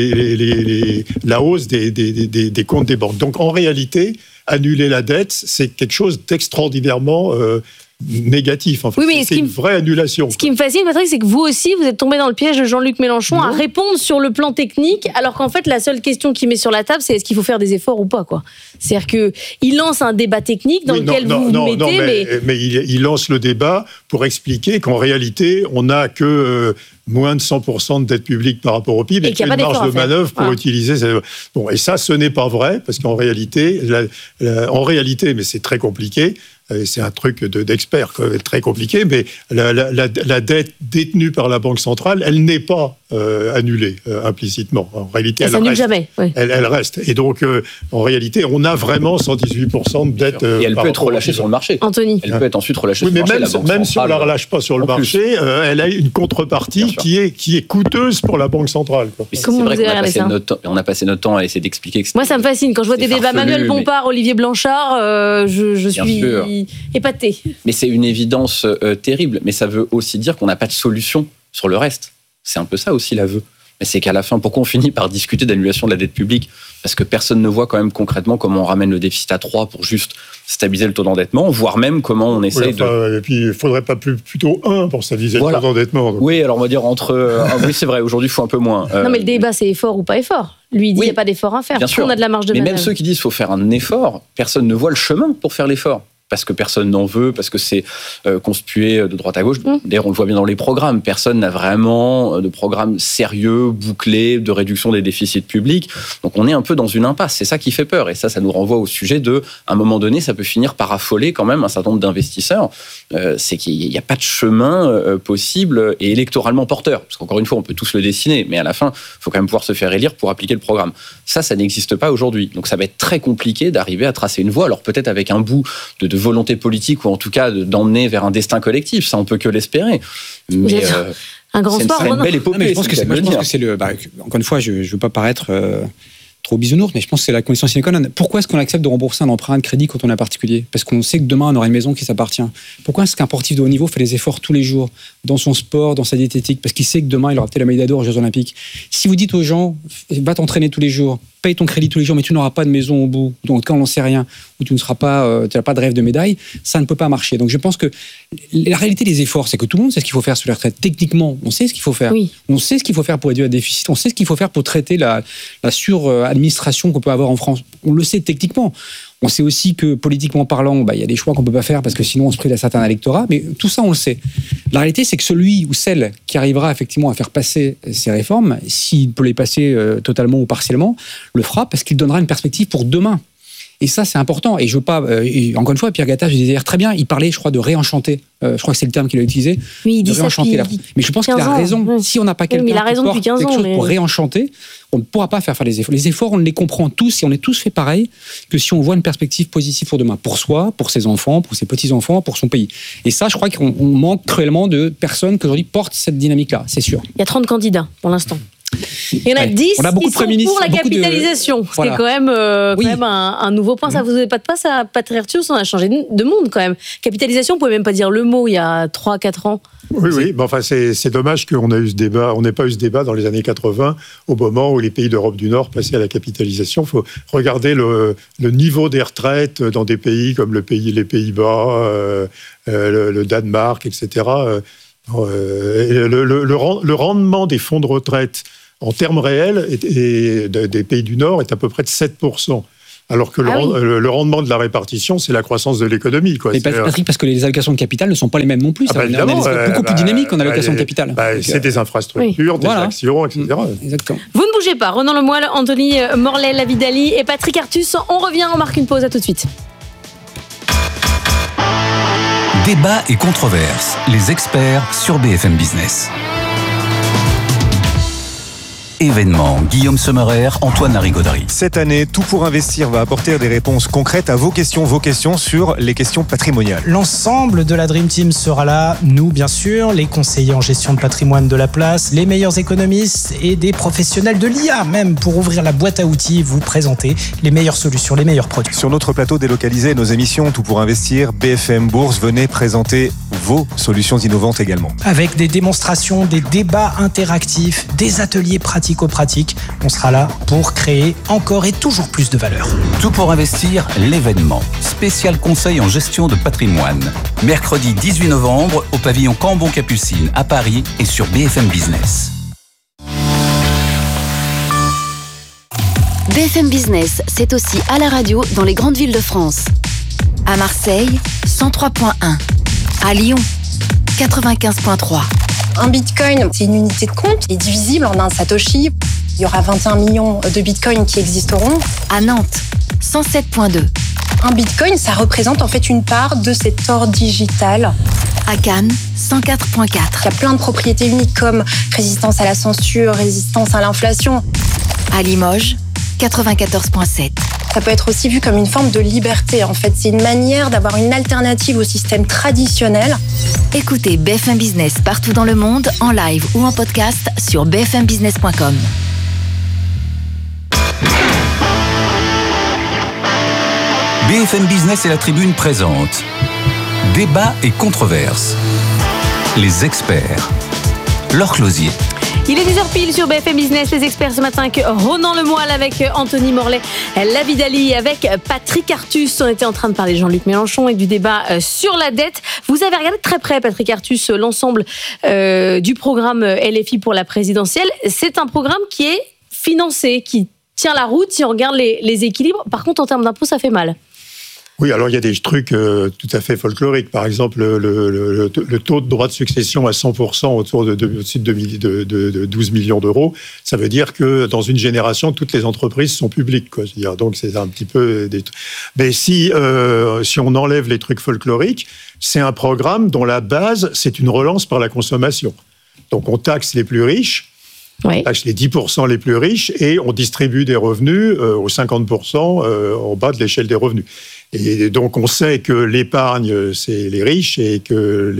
la hausse des comptes des banques. Donc en réalité, annuler la dette, c'est quelque chose d'extraordinairement négatif. En fait. Oui, mais c'est une vraie annulation. Ce qui me fascine, Patrick, c'est que vous aussi, vous êtes tombé dans le piège de Jean-Luc Mélenchon à répondre sur le plan technique, alors qu'en fait, la seule question qu'il met sur la table, c'est est-ce qu'il faut faire des efforts ou pas, quoi. C'est-à-dire qu'il lance un débat technique dans lequel vous mettez... mais il lance le débat pour expliquer qu'en réalité, on n'a que... moins de 100% de dette publique par rapport au PIB et qu'il y a une marge de manœuvre pour utiliser... Bon, et ça, ce n'est pas vrai, parce qu'en réalité, mais c'est très compliqué, c'est un truc d'expert, très compliqué, mais la dette détenue par la Banque centrale, elle n'est pas annulée implicitement. En réalité, elle reste. Jamais. Oui. Elle reste. Et donc, en réalité, on a vraiment 118% de dette. Et elle peut être relâchée sur le marché. Anthony. Elle peut être ensuite relâchée sur le marché. Même si on ne la relâche pas sur le marché, elle a une contrepartie qui est coûteuse pour la Banque centrale. C'est vrai qu'on a passé notre temps à essayer d'expliquer que moi, ça me fascine. Quand je vois des débats Manuel Bompard, Olivier Blanchard, je suis épaté. Mais c'est une évidence terrible. Mais ça veut aussi dire qu'on n'a pas de solution sur le reste. C'est un peu ça aussi l'aveu. Mais c'est qu'à la fin, pourquoi on finit par discuter d'annulation de la dette publique? Parce que personne ne voit quand même concrètement comment on ramène le déficit à 3 pour juste stabiliser le taux d'endettement, voire même comment on essaye de... Et puis, il ne faudrait pas plutôt 1 pour stabiliser le taux d'endettement. Donc. Oui, alors on va dire entre... oui, c'est vrai, aujourd'hui, il faut un peu moins. Non, mais le débat, c'est effort ou pas effort. Lui, il dit qu'il n'y a pas d'effort à faire. Bien sûr. On a de la marge de manœuvre. Mais même ceux qui disent qu'il faut faire un effort, personne ne voit le chemin pour faire l'effort. Parce que personne n'en veut, parce que c'est conspué de droite à gauche. D'ailleurs, on le voit bien dans les programmes. Personne n'a vraiment de programme sérieux, bouclé, de réduction des déficits publics. Donc on est un peu dans une impasse. C'est ça qui fait peur. Et ça nous renvoie au sujet de, à un moment donné, ça peut finir par affoler quand même un certain nombre d'investisseurs. C'est qu'il n'y a pas de chemin possible et électoralement porteur. Parce qu'encore une fois, on peut tous le dessiner, mais à la fin, il faut quand même pouvoir se faire élire pour appliquer le programme. Ça n'existe pas aujourd'hui. Donc ça va être très compliqué d'arriver à tracer une voie. Alors peut-être avec un bout de volonté politique ou en tout cas d'emmener vers un destin collectif, ça on peut que l'espérer. Mais un grand sport. C'est une belle épopée. Je pense que c'est le. Encore une fois, je ne veux pas paraître trop bisounours, mais je pense que c'est la condition sine qua non. Pourquoi est-ce qu'on accepte de rembourser un emprunt de crédit quand on est particulier? Parce qu'on sait que demain on aura une maison qui s'appartient. Pourquoi est-ce qu'un sportif de haut niveau fait des efforts tous les jours dans son sport, dans sa diététique? Parce qu'il sait que demain il aura peut-être la médaille d'or aux Jeux Olympiques. Si vous dites aux gens, va t'entraîner tous les jours, paye ton crédit tous les jours, mais tu n'auras pas de maison au bout, donc quand on n'en sait rien, ou tu n'auras pas de rêve de médaille, ça ne peut pas marcher. Donc je pense que la réalité des efforts, c'est que tout le monde sait ce qu'il faut faire sur les retraites. Techniquement, on sait ce qu'il faut faire. Oui. On sait ce qu'il faut faire pour réduire le déficit, on sait ce qu'il faut faire pour traiter la suradministration qu'on peut avoir en France. On le sait techniquement. On sait aussi que, politiquement parlant, il y a des choix qu'on ne peut pas faire parce que sinon on se prive d'un certain électorat, mais tout ça, on le sait. La réalité, c'est que celui ou celle qui arrivera effectivement à faire passer ces réformes, s'il peut les passer totalement ou partiellement, le fera parce qu'il donnera une perspective pour demain. Et ça, c'est important. Et je veux pas. Encore une fois, Pierre Gattaz, je disais hier très bien, il parlait, je crois, de réenchanter. Je crois que c'est le terme qu'il a utilisé. Oui, il dit de réenchanter ça. Mais je pense qu'il a raison. Ouais. Si on n'a pas quelqu'un qui porte quelque chose pour réenchanter, on ne pourra pas faire les efforts. Les efforts, on les comprend tous et on est tous fait pareil que si on voit une perspective positive pour demain, pour soi, pour ses enfants, pour ses petits-enfants, pour son pays. Et ça, je crois qu'on manque cruellement de personnes qui aujourd'hui portent cette dynamique-là, c'est sûr. Il y a 30 candidats pour l'instant. Il y en a 10 On a beaucoup qui de premiers sont pour la ministres, beaucoup de- capitalisation. Voilà. C'est quand même, un nouveau point. Ça vous avez pas de passe à Patrick Artus, on a changé de monde quand même. Capitalisation, on pouvait même pas dire le mot il y a 3-4 ans. Oui, mais enfin, c'est dommage qu'on ait eu ce débat. On n'ait pas eu ce débat dans les années 80, au moment où les pays d'Europe du Nord passaient à la capitalisation. Il faut regarder le niveau des retraites dans des pays comme les Pays-Bas, le Danemark, etc. Le rendement des fonds de retraite en termes réels des pays du Nord est à peu près de 7%. Alors que le rendement de la répartition, c'est la croissance de l'économie. Mais Patrick, parce que les allocations de capital ne sont pas les mêmes non plus. On est beaucoup plus dynamique en allocation de capital. C'est des infrastructures, des actions, etc. Exactement. Vous ne bougez pas. Ronan Lemoyle, Anthony Morlet, Lavidali et Patrick Artus. On revient, on marque une pause. À tout de suite. Débat et controverses. Les experts sur BFM Business. Événement, Guillaume Sommerer, Antoine Larigauderie. Cette année, Tout pour investir va apporter des réponses concrètes à vos questions sur les questions patrimoniales. L'ensemble de la Dream Team sera là, nous bien sûr, les conseillers en gestion de patrimoine de la place, les meilleurs économistes et des professionnels de l'IA même pour ouvrir la boîte à outils, vous présenter les meilleures solutions, les meilleurs produits. Sur notre plateau délocalisé, nos émissions Tout pour investir, BFM Bourse, venez présenter vos solutions innovantes également. Avec des démonstrations, des débats interactifs, des ateliers pratico-pratiques, on sera là pour créer encore et toujours plus de valeur. Tout pour investir, l'événement. Spécial conseil en gestion de patrimoine. Mercredi 18 novembre au pavillon Cambon-Capucine à Paris et sur BFM Business. BFM Business, c'est aussi à la radio dans les grandes villes de France. À Marseille, 103.1. À Lyon, 95.3. Un bitcoin, c'est une unité de compte qui est divisible en un satoshi. Il y aura 21 millions de bitcoins qui existeront. À Nantes, 107.2. Un bitcoin, ça représente en fait une part de cet or digital. À Cannes, 104.4. Il y a plein de propriétés uniques comme résistance à la censure, résistance à l'inflation. À Limoges, 94.7. Ça peut être aussi vu comme une forme de liberté. En fait, c'est une manière d'avoir une alternative au système traditionnel. Écoutez BFM Business partout dans le monde, en live ou en podcast sur bfmbusiness.com. BFM Business et la Tribune présente Débat et controverses. Les experts. Laure Closier. Il est 10h pile sur BFM Business, les experts ce matin avec Ronan Lemoyle, avec Anthony Morlet, Lavidali, avec Patrick Artus. On était en train de parler de Jean-Luc Mélenchon et du débat sur la dette. Vous avez regardé de très près, Patrick Artus, l'ensemble du programme LFI pour la présidentielle. C'est un programme qui est financé, qui tient la route si on regarde les équilibres. Par contre, en termes d'impôts, ça fait mal. Oui, alors il y a des trucs tout à fait folkloriques. Par exemple, le taux de droit de succession à 100% autour de 12 millions d'euros, ça veut dire que dans une génération, toutes les entreprises sont publiques, quoi. C'est-à-dire, donc c'est un petit peu des... Mais si on enlève les trucs folkloriques, c'est un programme dont la base, c'est une relance par la consommation. Donc on taxe les plus riches, on taxe les 10% les plus riches et on distribue des revenus aux 50% en bas de l'échelle des revenus. Et donc, on sait que l'épargne, c'est les riches et que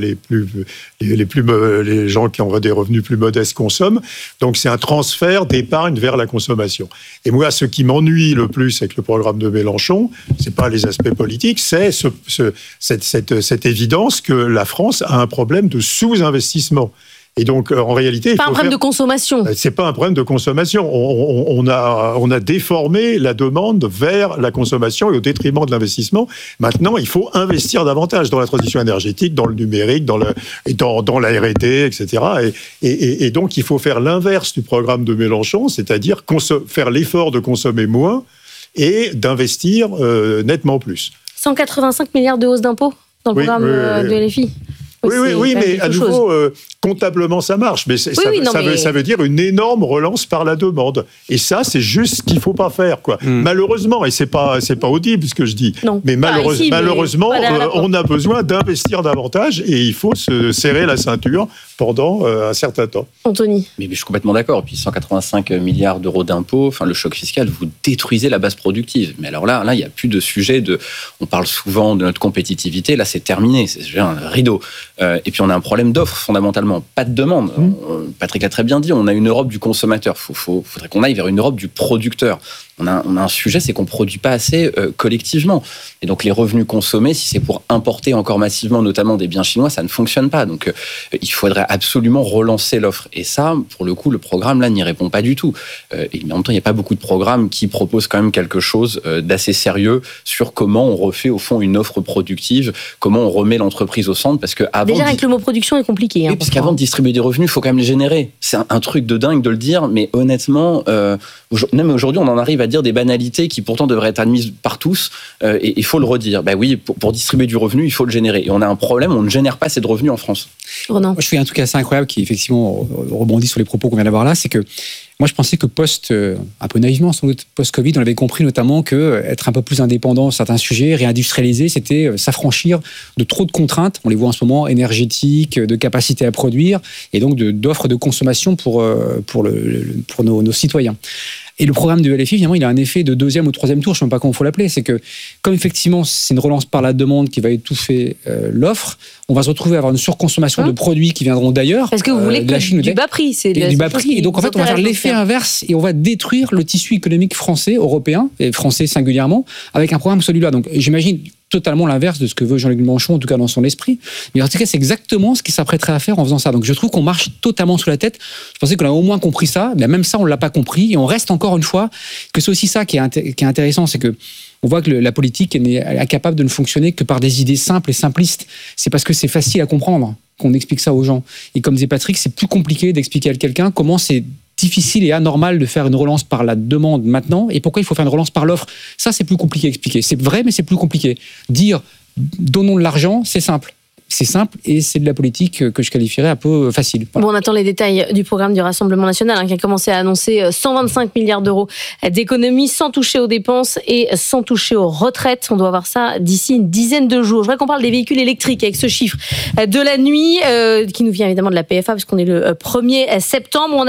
les gens qui ont des revenus plus modestes consomment. Donc, c'est un transfert d'épargne vers la consommation. Et moi, ce qui m'ennuie le plus avec le programme de Mélenchon, c'est pas les aspects politiques, c'est cette évidence que la France a un problème de sous-investissement. Et donc, en réalité... Pas un problème de consommation. C'est pas un problème de consommation. On a déformé la demande vers la consommation et au détriment de l'investissement. Maintenant, il faut investir davantage dans la transition énergétique, dans le numérique, dans la R&D, etc. Et donc, il faut faire l'inverse du programme de Mélenchon, c'est-à-dire faire l'effort de consommer moins et d'investir nettement plus. 185 milliards de hausse d'impôts dans le programme de LFI. Oui, mais à nouveau, comptablement, ça marche. Mais ça veut dire une énorme relance par la demande. Et ça, c'est juste ce qu'il ne faut pas faire, quoi. Malheureusement, et c'est pas audible ce que je dis, mais malheureusement, on a besoin d'investir davantage et il faut se serrer la ceinture pendant un certain temps. Anthony. Mais je suis complètement d'accord. Et puis 185 milliards d'euros d'impôts, le choc fiscal, vous détruisez la base productive. Mais alors là, il n'y a plus de sujet on parle souvent de notre compétitivité. Là, c'est terminé. C'est un rideau. Et puis on a un problème d'offre fondamentalement, pas de demande. Patrick l'a très bien dit, on a une Europe du consommateur. Faudrait qu'on aille vers une Europe du producteur. On a un sujet, c'est qu'on ne produit pas assez collectivement. Et donc les revenus consommés, si c'est pour importer encore massivement, notamment des biens chinois, ça ne fonctionne pas. Donc il faudrait absolument relancer l'offre. Et ça, pour le coup, le programme là n'y répond pas du tout. Et en même temps, il n'y a pas beaucoup de programmes qui proposent quand même quelque chose d'assez sérieux sur comment on refait au fond une offre productive, comment on remet l'entreprise au centre. Parce que déjà avec le mot production est compliqué. Oui, parce qu'avant de distribuer des revenus, il faut quand même les générer. C'est un truc de dingue de le dire, mais honnêtement, même aujourd'hui, on en arrive à dire des banalités qui pourtant devraient être admises par tous, et il faut le redire. Ben oui, pour distribuer du revenu, il faut le générer. Et on a un problème, on ne génère pas assez de revenus en France. Moi, je fais un truc assez incroyable qui effectivement rebondit sur les propos qu'on vient d'avoir là, c'est que moi je pensais que un peu naïvement sans doute, post-Covid, on avait compris notamment que être un peu plus indépendant sur certains sujets, réindustrialiser, c'était s'affranchir de trop de contraintes, on les voit en ce moment, énergétiques, de capacité à produire, et donc d'offres de consommation pour nos citoyens. Et le programme de LFI, finalement, il a un effet de 2e ou 3e tour, je ne sais même pas comment il faut l'appeler. C'est que, comme effectivement, c'est une relance par la demande qui va étouffer l'offre, on va se retrouver à avoir une surconsommation de produits qui viendront d'ailleurs. Parce que vous voulez de la Chine, du bas prix. C'est du bas prix. Et donc, en fait, on va faire l'effet inverse et on va détruire le tissu économique français, européen, et français singulièrement, avec un programme celui-là. Donc, j'imagine totalement l'inverse de ce que veut Jean-Luc Mélenchon, en tout cas dans son esprit. Mais en tout cas, c'est exactement ce qu'il s'apprêterait à faire en faisant ça. Donc je trouve qu'on marche totalement sous la tête. Je pensais qu'on a au moins compris ça, mais même ça, on ne l'a pas compris. Et on reste encore une fois que c'est aussi ça qui est intéressant, c'est que on voit que la politique n'est incapable de ne fonctionner que par des idées simples et simplistes. C'est parce que c'est facile à comprendre qu'on explique ça aux gens. Et comme disait Patrick, c'est plus compliqué d'expliquer à quelqu'un comment c'est difficile et anormal de faire une relance par la demande maintenant et pourquoi il faut faire une relance par l'offre. Ça, c'est plus compliqué à expliquer. C'est vrai, mais c'est plus compliqué. Dire donnons de l'argent, c'est simple. C'est simple et c'est de la politique que je qualifierais un peu facile. Voilà. Bon, on attend les détails du programme du Rassemblement national qui a commencé à annoncer 125 milliards d'euros d'économies sans toucher aux dépenses et sans toucher aux retraites. On doit voir ça d'ici une dizaine de jours. Je voudrais qu'on parle des véhicules électriques avec ce chiffre de la nuit qui nous vient évidemment de la PFA parce qu'on est le 1er septembre. On a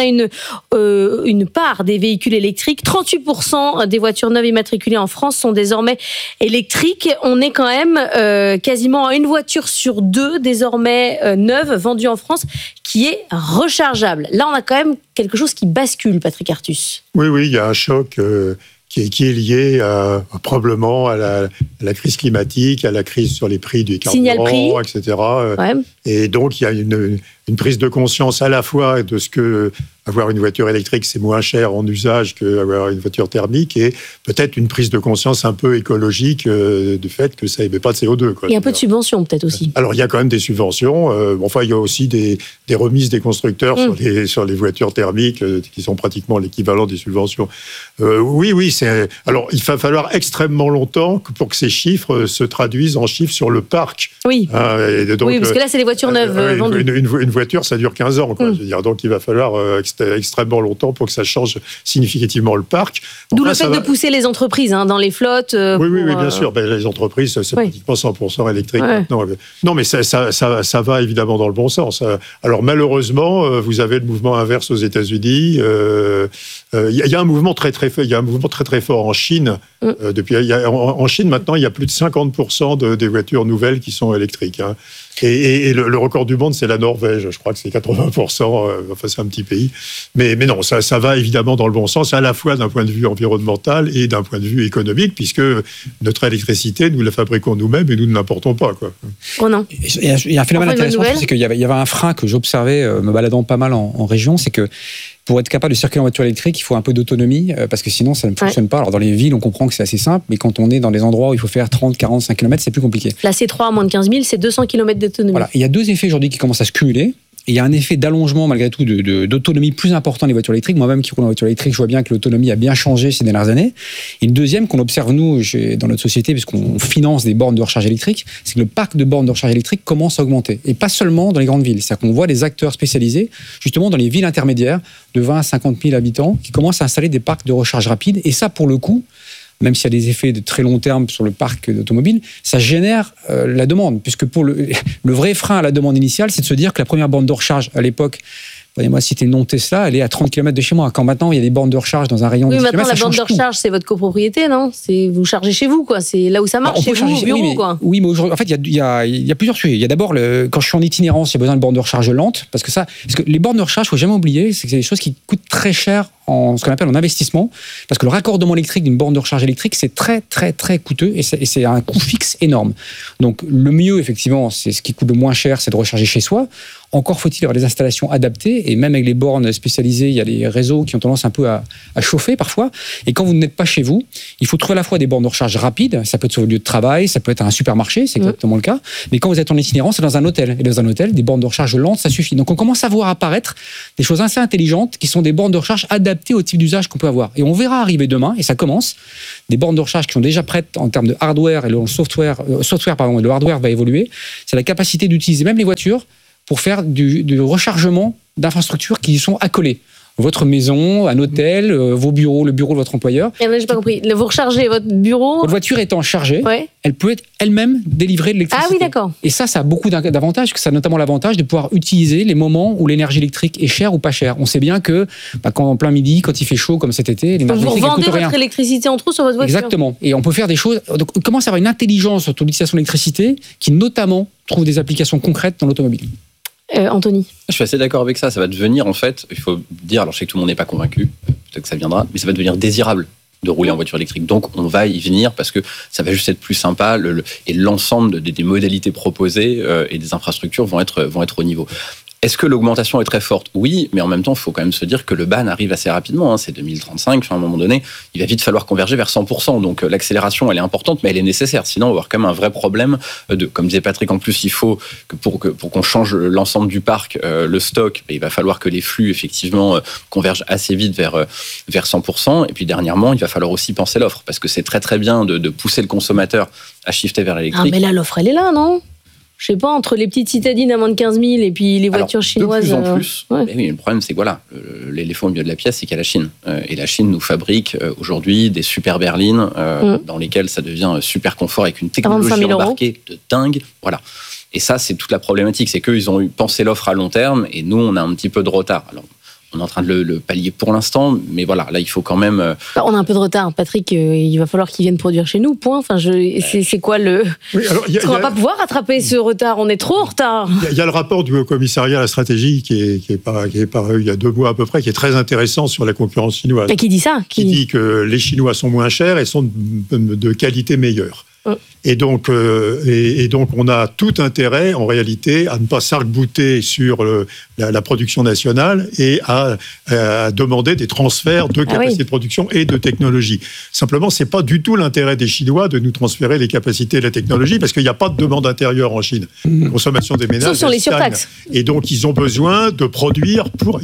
une part des véhicules électriques. 38% des voitures neuves immatriculées en France sont désormais électriques. On est quand même quasiment à une voiture sur 2 désormais neuves vendues en France qui est rechargeable. Là, on a quand même quelque chose qui bascule, Patrick Artus. Oui, il y a un choc qui est lié probablement à la crise climatique, à la crise sur les prix du carburant, etc. Ouais. Et donc, il y a une prise de conscience à la fois de ce que avoir une voiture électrique, c'est moins cher en usage qu'avoir une voiture thermique, et peut-être une prise de conscience un peu écologique du fait que ça n'émet pas de CO2. Il y a un peu de subventions peut-être aussi. Alors il y a quand même des subventions. Enfin, il y a aussi des remises des constructeurs sur les voitures thermiques qui sont pratiquement l'équivalent des subventions. Oui, alors il va falloir extrêmement longtemps pour que ces chiffres se traduisent en chiffres sur le parc. Oui, donc, oui parce que là c'est les voitures neuves vendues. Une voiture, ça dure 15 ans. Je veux dire. Donc il va falloir extrêmement longtemps pour que ça change significativement le parc. D'où le fait de pousser les entreprises dans les flottes. Oui, bien sûr. Les entreprises, c'est pratiquement 100% électrique maintenant. Non, mais ça va évidemment dans le bon sens. Alors malheureusement, vous avez le mouvement inverse aux États-Unis. Il y a un mouvement très fort en Chine. En Chine, maintenant, il y a plus de 50% des voitures nouvelles qui sont électriques. Et le record du monde, c'est la Norvège. Je crois que c'est 80%. Enfin, c'est un petit pays. Mais non, ça va évidemment dans le bon sens, à la fois d'un point de vue environnemental et d'un point de vue économique, puisque notre électricité, nous la fabriquons nous-mêmes et nous ne l'importons pas. Oh non. Il y a un phénomène intéressant, c'est qu'il y avait un frein que j'observais me baladant pas mal en région, c'est que pour être capable de circuler en voiture électrique, il faut un peu d'autonomie, parce que sinon, ça ne fonctionne pas. Alors, dans les villes, on comprend que c'est assez simple, mais quand on est dans des endroits où il faut faire 30, 45 km, c'est plus compliqué. La C3 à moins de 15 000, c'est 200 km d'autonomie. Voilà. Il y a 2 effets aujourd'hui qui commencent à se cumuler. Et il y a un effet d'allongement, malgré tout, d'autonomie plus important des voitures électriques. Moi-même, qui roule en voiture électrique, je vois bien que l'autonomie a bien changé ces dernières années. Et une deuxième qu'on observe, nous, dans notre société, puisqu'on finance des bornes de recharge électrique, c'est que le parc de bornes de recharge électrique commence à augmenter. Et pas seulement dans les grandes villes. C'est-à-dire qu'on voit des acteurs spécialisés, justement, dans les villes intermédiaires, de 20 à 50 000 habitants, qui commencent à installer des parcs de recharge rapide. Et ça, pour le coup, même s'il y a des effets de très long terme sur le parc d'automobiles, ça génère la demande. Puisque pour le vrai frein à la demande initiale, c'est de se dire que la première borne de recharge, à l'époque, Prenez-moi citer le nom de Tesla, elle est à 30 km de chez moi. Quand maintenant, il y a des bornes de recharge dans un rayon de 10 maintenant, km, la borne de recharge, c'est votre copropriété, non? Vous chargez chez vous, quoi. C'est là où ça marche, chez vous, au bureau, quoi. Oui, mais aujourd'hui, en fait, il y a plusieurs sujets. Il y a d'abord, quand je suis en itinérance, il y a besoin de bornes de recharge lentes, parce que les bornes de recharge, il faut jamais oublier, c'est que c'est des choses qui coûtent très cher en ce qu'on appelle en investissement, parce que le raccordement électrique d'une borne de recharge électrique, c'est très, très, très coûteux, et c'est un coût fixe énorme. Donc, le mieux, effectivement, c'est ce qui coûte le moins cher, c'est de recharger chez soi. Encore faut-il avoir des installations adaptées, et même avec les bornes spécialisées, il y a des réseaux qui ont tendance un peu à chauffer parfois. Et quand vous n'êtes pas chez vous, il faut trouver à la fois des bornes de recharge rapides, ça peut être sur le lieu de travail, ça peut être un supermarché, c'est exactement le cas. Mais quand vous êtes en itinérance, c'est dans un hôtel. Et dans un hôtel, des bornes de recharge lentes, ça suffit. Donc on commence à voir apparaître des choses assez intelligentes qui sont des bornes de recharge adaptées au type d'usage qu'on peut avoir. Et on verra arriver demain, et ça commence, des bornes de recharge qui sont déjà prêtes en termes de hardware, et le le hardware va évoluer. C'est la capacité d'utiliser même les voitures pour faire du rechargement d'infrastructures qui y sont accolées. Votre maison, un hôtel, vos bureaux, le bureau de votre employeur. J'ai pas compris. Vous rechargez votre bureau. Votre voiture étant chargée, elle peut être elle-même délivrer de l'électricité. Ah oui, d'accord. Et ça a beaucoup d'avantages. Ça a notamment l'avantage de pouvoir utiliser les moments où l'énergie électrique est chère ou pas chère. On sait bien que quand en plein midi, quand il fait chaud comme cet été, l'énergie électrique vous coûte vendez rien. votre électricité en trop sur votre voiture. Exactement. Et on peut faire des choses. Donc, on commence à avoir une intelligence autour de l'utilisation de l'électricité qui notamment trouve des applications concrètes dans l'automobile. Anthony. Je suis assez d'accord avec ça. Ça va devenir, en fait, il faut dire, alors je sais que tout le monde n'est pas convaincu, peut-être que ça viendra, mais ça va devenir désirable de rouler en voiture électrique. Donc, on va y venir parce que ça va juste être plus sympa et l'ensemble des modalités proposées et des infrastructures vont être au niveau. Est-ce que l'augmentation est très forte? Oui, mais en même temps, il faut quand même se dire que le ban arrive assez rapidement. C'est 2035, à un moment donné, il va vite falloir converger vers 100%. Donc l'accélération, elle est importante, mais elle est nécessaire. Sinon, on va avoir quand même un vrai problème comme disait Patrick, en plus, il faut que pour qu'on change l'ensemble du parc, le stock, il va falloir que les flux, effectivement, convergent assez vite vers 100%. Et puis dernièrement, il va falloir aussi penser l'offre, parce que c'est très très bien de pousser le consommateur à shifter vers l'électrique. Ah, mais là, l'offre, elle est là, non? Je sais pas, entre les petites citadines à moins de 15 000 et puis les voitures chinoises. De plus en plus. Ouais. Oui, le problème, c'est que l'éléphant au milieu de la pièce, c'est qu'il y a la Chine. Et la Chine nous fabrique aujourd'hui des super berlines dans lesquelles ça devient super confort avec une technologie embarquée de dingue. Voilà. Et ça, c'est toute la problématique. C'est qu'eux, ils ont pensé l'offre à long terme et nous, on a un petit peu de retard. Alors, on est en train de le pallier pour l'instant, mais voilà, là, il faut quand même... On a un peu de retard, Patrick, il va falloir qu'ils viennent produire chez nous, point. Enfin, c'est quoi le... On va pas pouvoir rattraper ce retard, on est trop en retard. Il y a le rapport du Haut-Commissariat à la stratégie qui est paru il y a 2 mois à peu près, qui est très intéressant sur la concurrence chinoise. Et qui dit ça? Qui dit que les Chinois sont moins chers et sont de qualité meilleure. Et donc, on a tout intérêt, en réalité, à ne pas s'arc-bouter sur la production nationale et à demander des transferts de capacité de production et de technologie. Simplement, c'est pas du tout l'intérêt des Chinois de nous transférer les capacités et la technologie, parce qu'il n'y a pas de demande intérieure en Chine. La consommation des ménages. Sauf sur les surtaxes. Et donc, ils ont besoin de produire pour.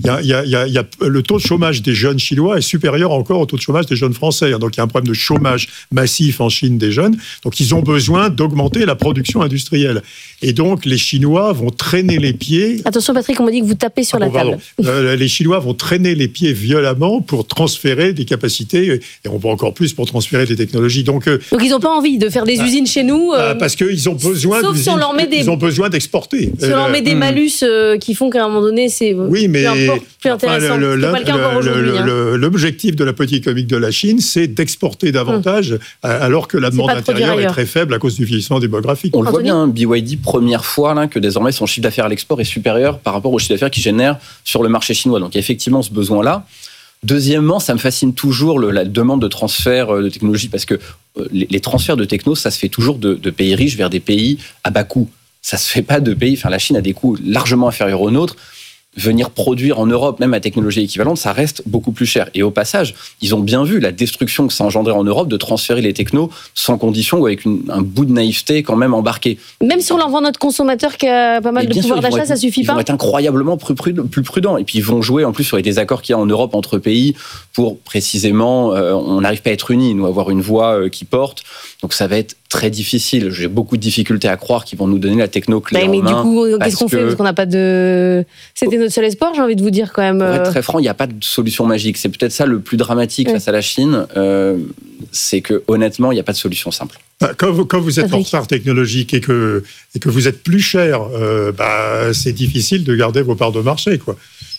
Le taux de chômage des jeunes Chinois est supérieur encore au taux de chômage des jeunes Français. Donc, il y a un problème de chômage massif en Chine des jeunes. Donc, ils ont besoin d'augmenter la production industrielle. Et donc, les Chinois vont traîner les pieds. Attention, Patrick, on m'a dit que vous tapez sur la table. Les Chinois vont traîner les pieds violemment pour transférer des capacités, et on va encore plus pour transférer des technologies. Donc ils n'ont pas envie de faire des usines chez nous. Parce qu'ils ont besoin sauf si on leur met ils ont besoin d'exporter. Si on leur met des malus qui font qu'à un moment donné, c'est plus intéressant. C'est pas le cas encore aujourd'hui. L'objectif de la politique économique de la Chine, c'est d'exporter davantage, alors que la demande intérieure est très faible à cause du vieillissement démographique. On le voit bien, BYD, première fois là, que désormais son chiffre d'affaires à l'export est supérieur par rapport au chiffre d'affaires qu'il génère sur le marché chinois. Donc il y a effectivement ce besoin-là. Deuxièmement, ça me fascine toujours la demande de transfert de technologie, parce que les transferts de techno, ça se fait toujours de pays riches vers des pays à bas coût. Ça se fait pas de pays... Enfin, la Chine a des coûts largement inférieurs aux nôtres. Venir produire en Europe, même à technologie équivalente, ça reste beaucoup plus cher. Et au passage, ils ont bien vu la destruction que ça engendrait en Europe de transférer les technos sans condition ou avec un bout de naïveté quand même embarqué. Même si on leur vend notre consommateur qui a pas mal de pouvoir d'achat, ça suffit pas. Ils vont être incroyablement plus prudents. Et puis ils vont jouer en plus sur les désaccords qu'il y a en Europe entre pays pour précisément, on n'arrive pas à être unis, nous, avoir une voix qui porte. Donc ça va être très difficile. J'ai beaucoup de difficultés à croire qu'ils vont nous donner la techno clé en main. Mais du coup, qu'est-ce qu'on fait? Parce qu'on n'a pas de... C'était notre seul espoir, j'ai envie de vous dire quand même. Pour être très franc, il n'y a pas de solution magique. C'est peut-être ça le plus dramatique face à la Chine. C'est que honnêtement, il n'y a pas de solution simple. Quand vous êtes en retard technologique et que vous êtes plus cher, c'est difficile de garder vos parts de marché, quoi.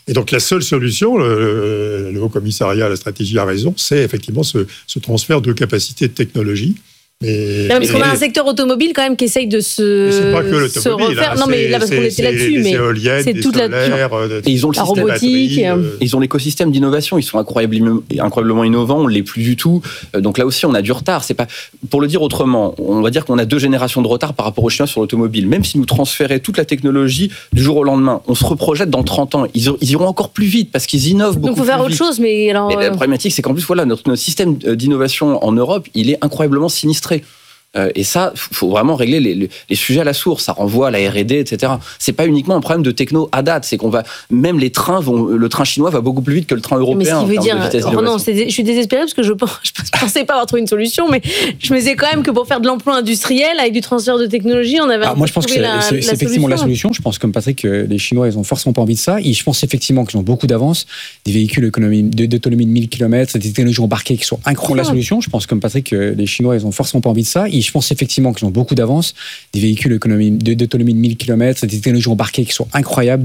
Et donc la seule solution, le Haut Commissariat à la stratégie a raison, c'est effectivement ce transfert de capacité de technologie. Parce qu'on a un secteur automobile quand même qui essaye de c'est pas que l'automobile, refaire. Non, mais là, parce qu'on était là-dessus, mais éoliennes, c'est toute solaires, et ils ont le la robotique. Ils ont l'écosystème d'innovation. Ils sont incroyablement innovants. On l'est plus du tout. Donc là aussi, on a du retard. C'est pas, pour le dire autrement, on va dire qu'on a 2 générations de retard par rapport aux Chinois sur l'automobile. Même si nous transféraient toute la technologie du jour au lendemain, on se reprojette dans 30 ans. Ils iront encore plus vite parce qu'ils innovent beaucoup. Donc il faut faire autre chose, mais alors. Mais la problématique, c'est qu'en plus, voilà, notre système d'innovation en Europe, il est incroyablement sinistré. Et ça, faut vraiment régler les sujets à la source. Ça renvoie à la R&D, etc. C'est pas uniquement un problème de techno à date. C'est qu'on va, même les trains le train chinois va beaucoup plus vite que le train européen. Mais ce qui veut dire, non, je suis désespérée parce que je pensais pas avoir trouvé une solution, mais je me disais quand même que pour faire de l'emploi industriel avec du transfert de technologie, on avait. Moi, je pense que c'est effectivement la solution. Je pense, comme Patrick, les Chinois, ils ont forcément pas envie de ça. Et je pense effectivement qu'ils ont beaucoup d'avance. Des véhicules d'autonomie de 1000 km, des technologies embarquées qui sont incroyables. La solution. Je pense, comme Patrick, les Chinois, ils ont forcément pas envie de ça. Et je pense effectivement qu'ils ont beaucoup d'avance. Des véhicules d'autonomie de 1000 km, des technologies embarquées qui sont incroyables.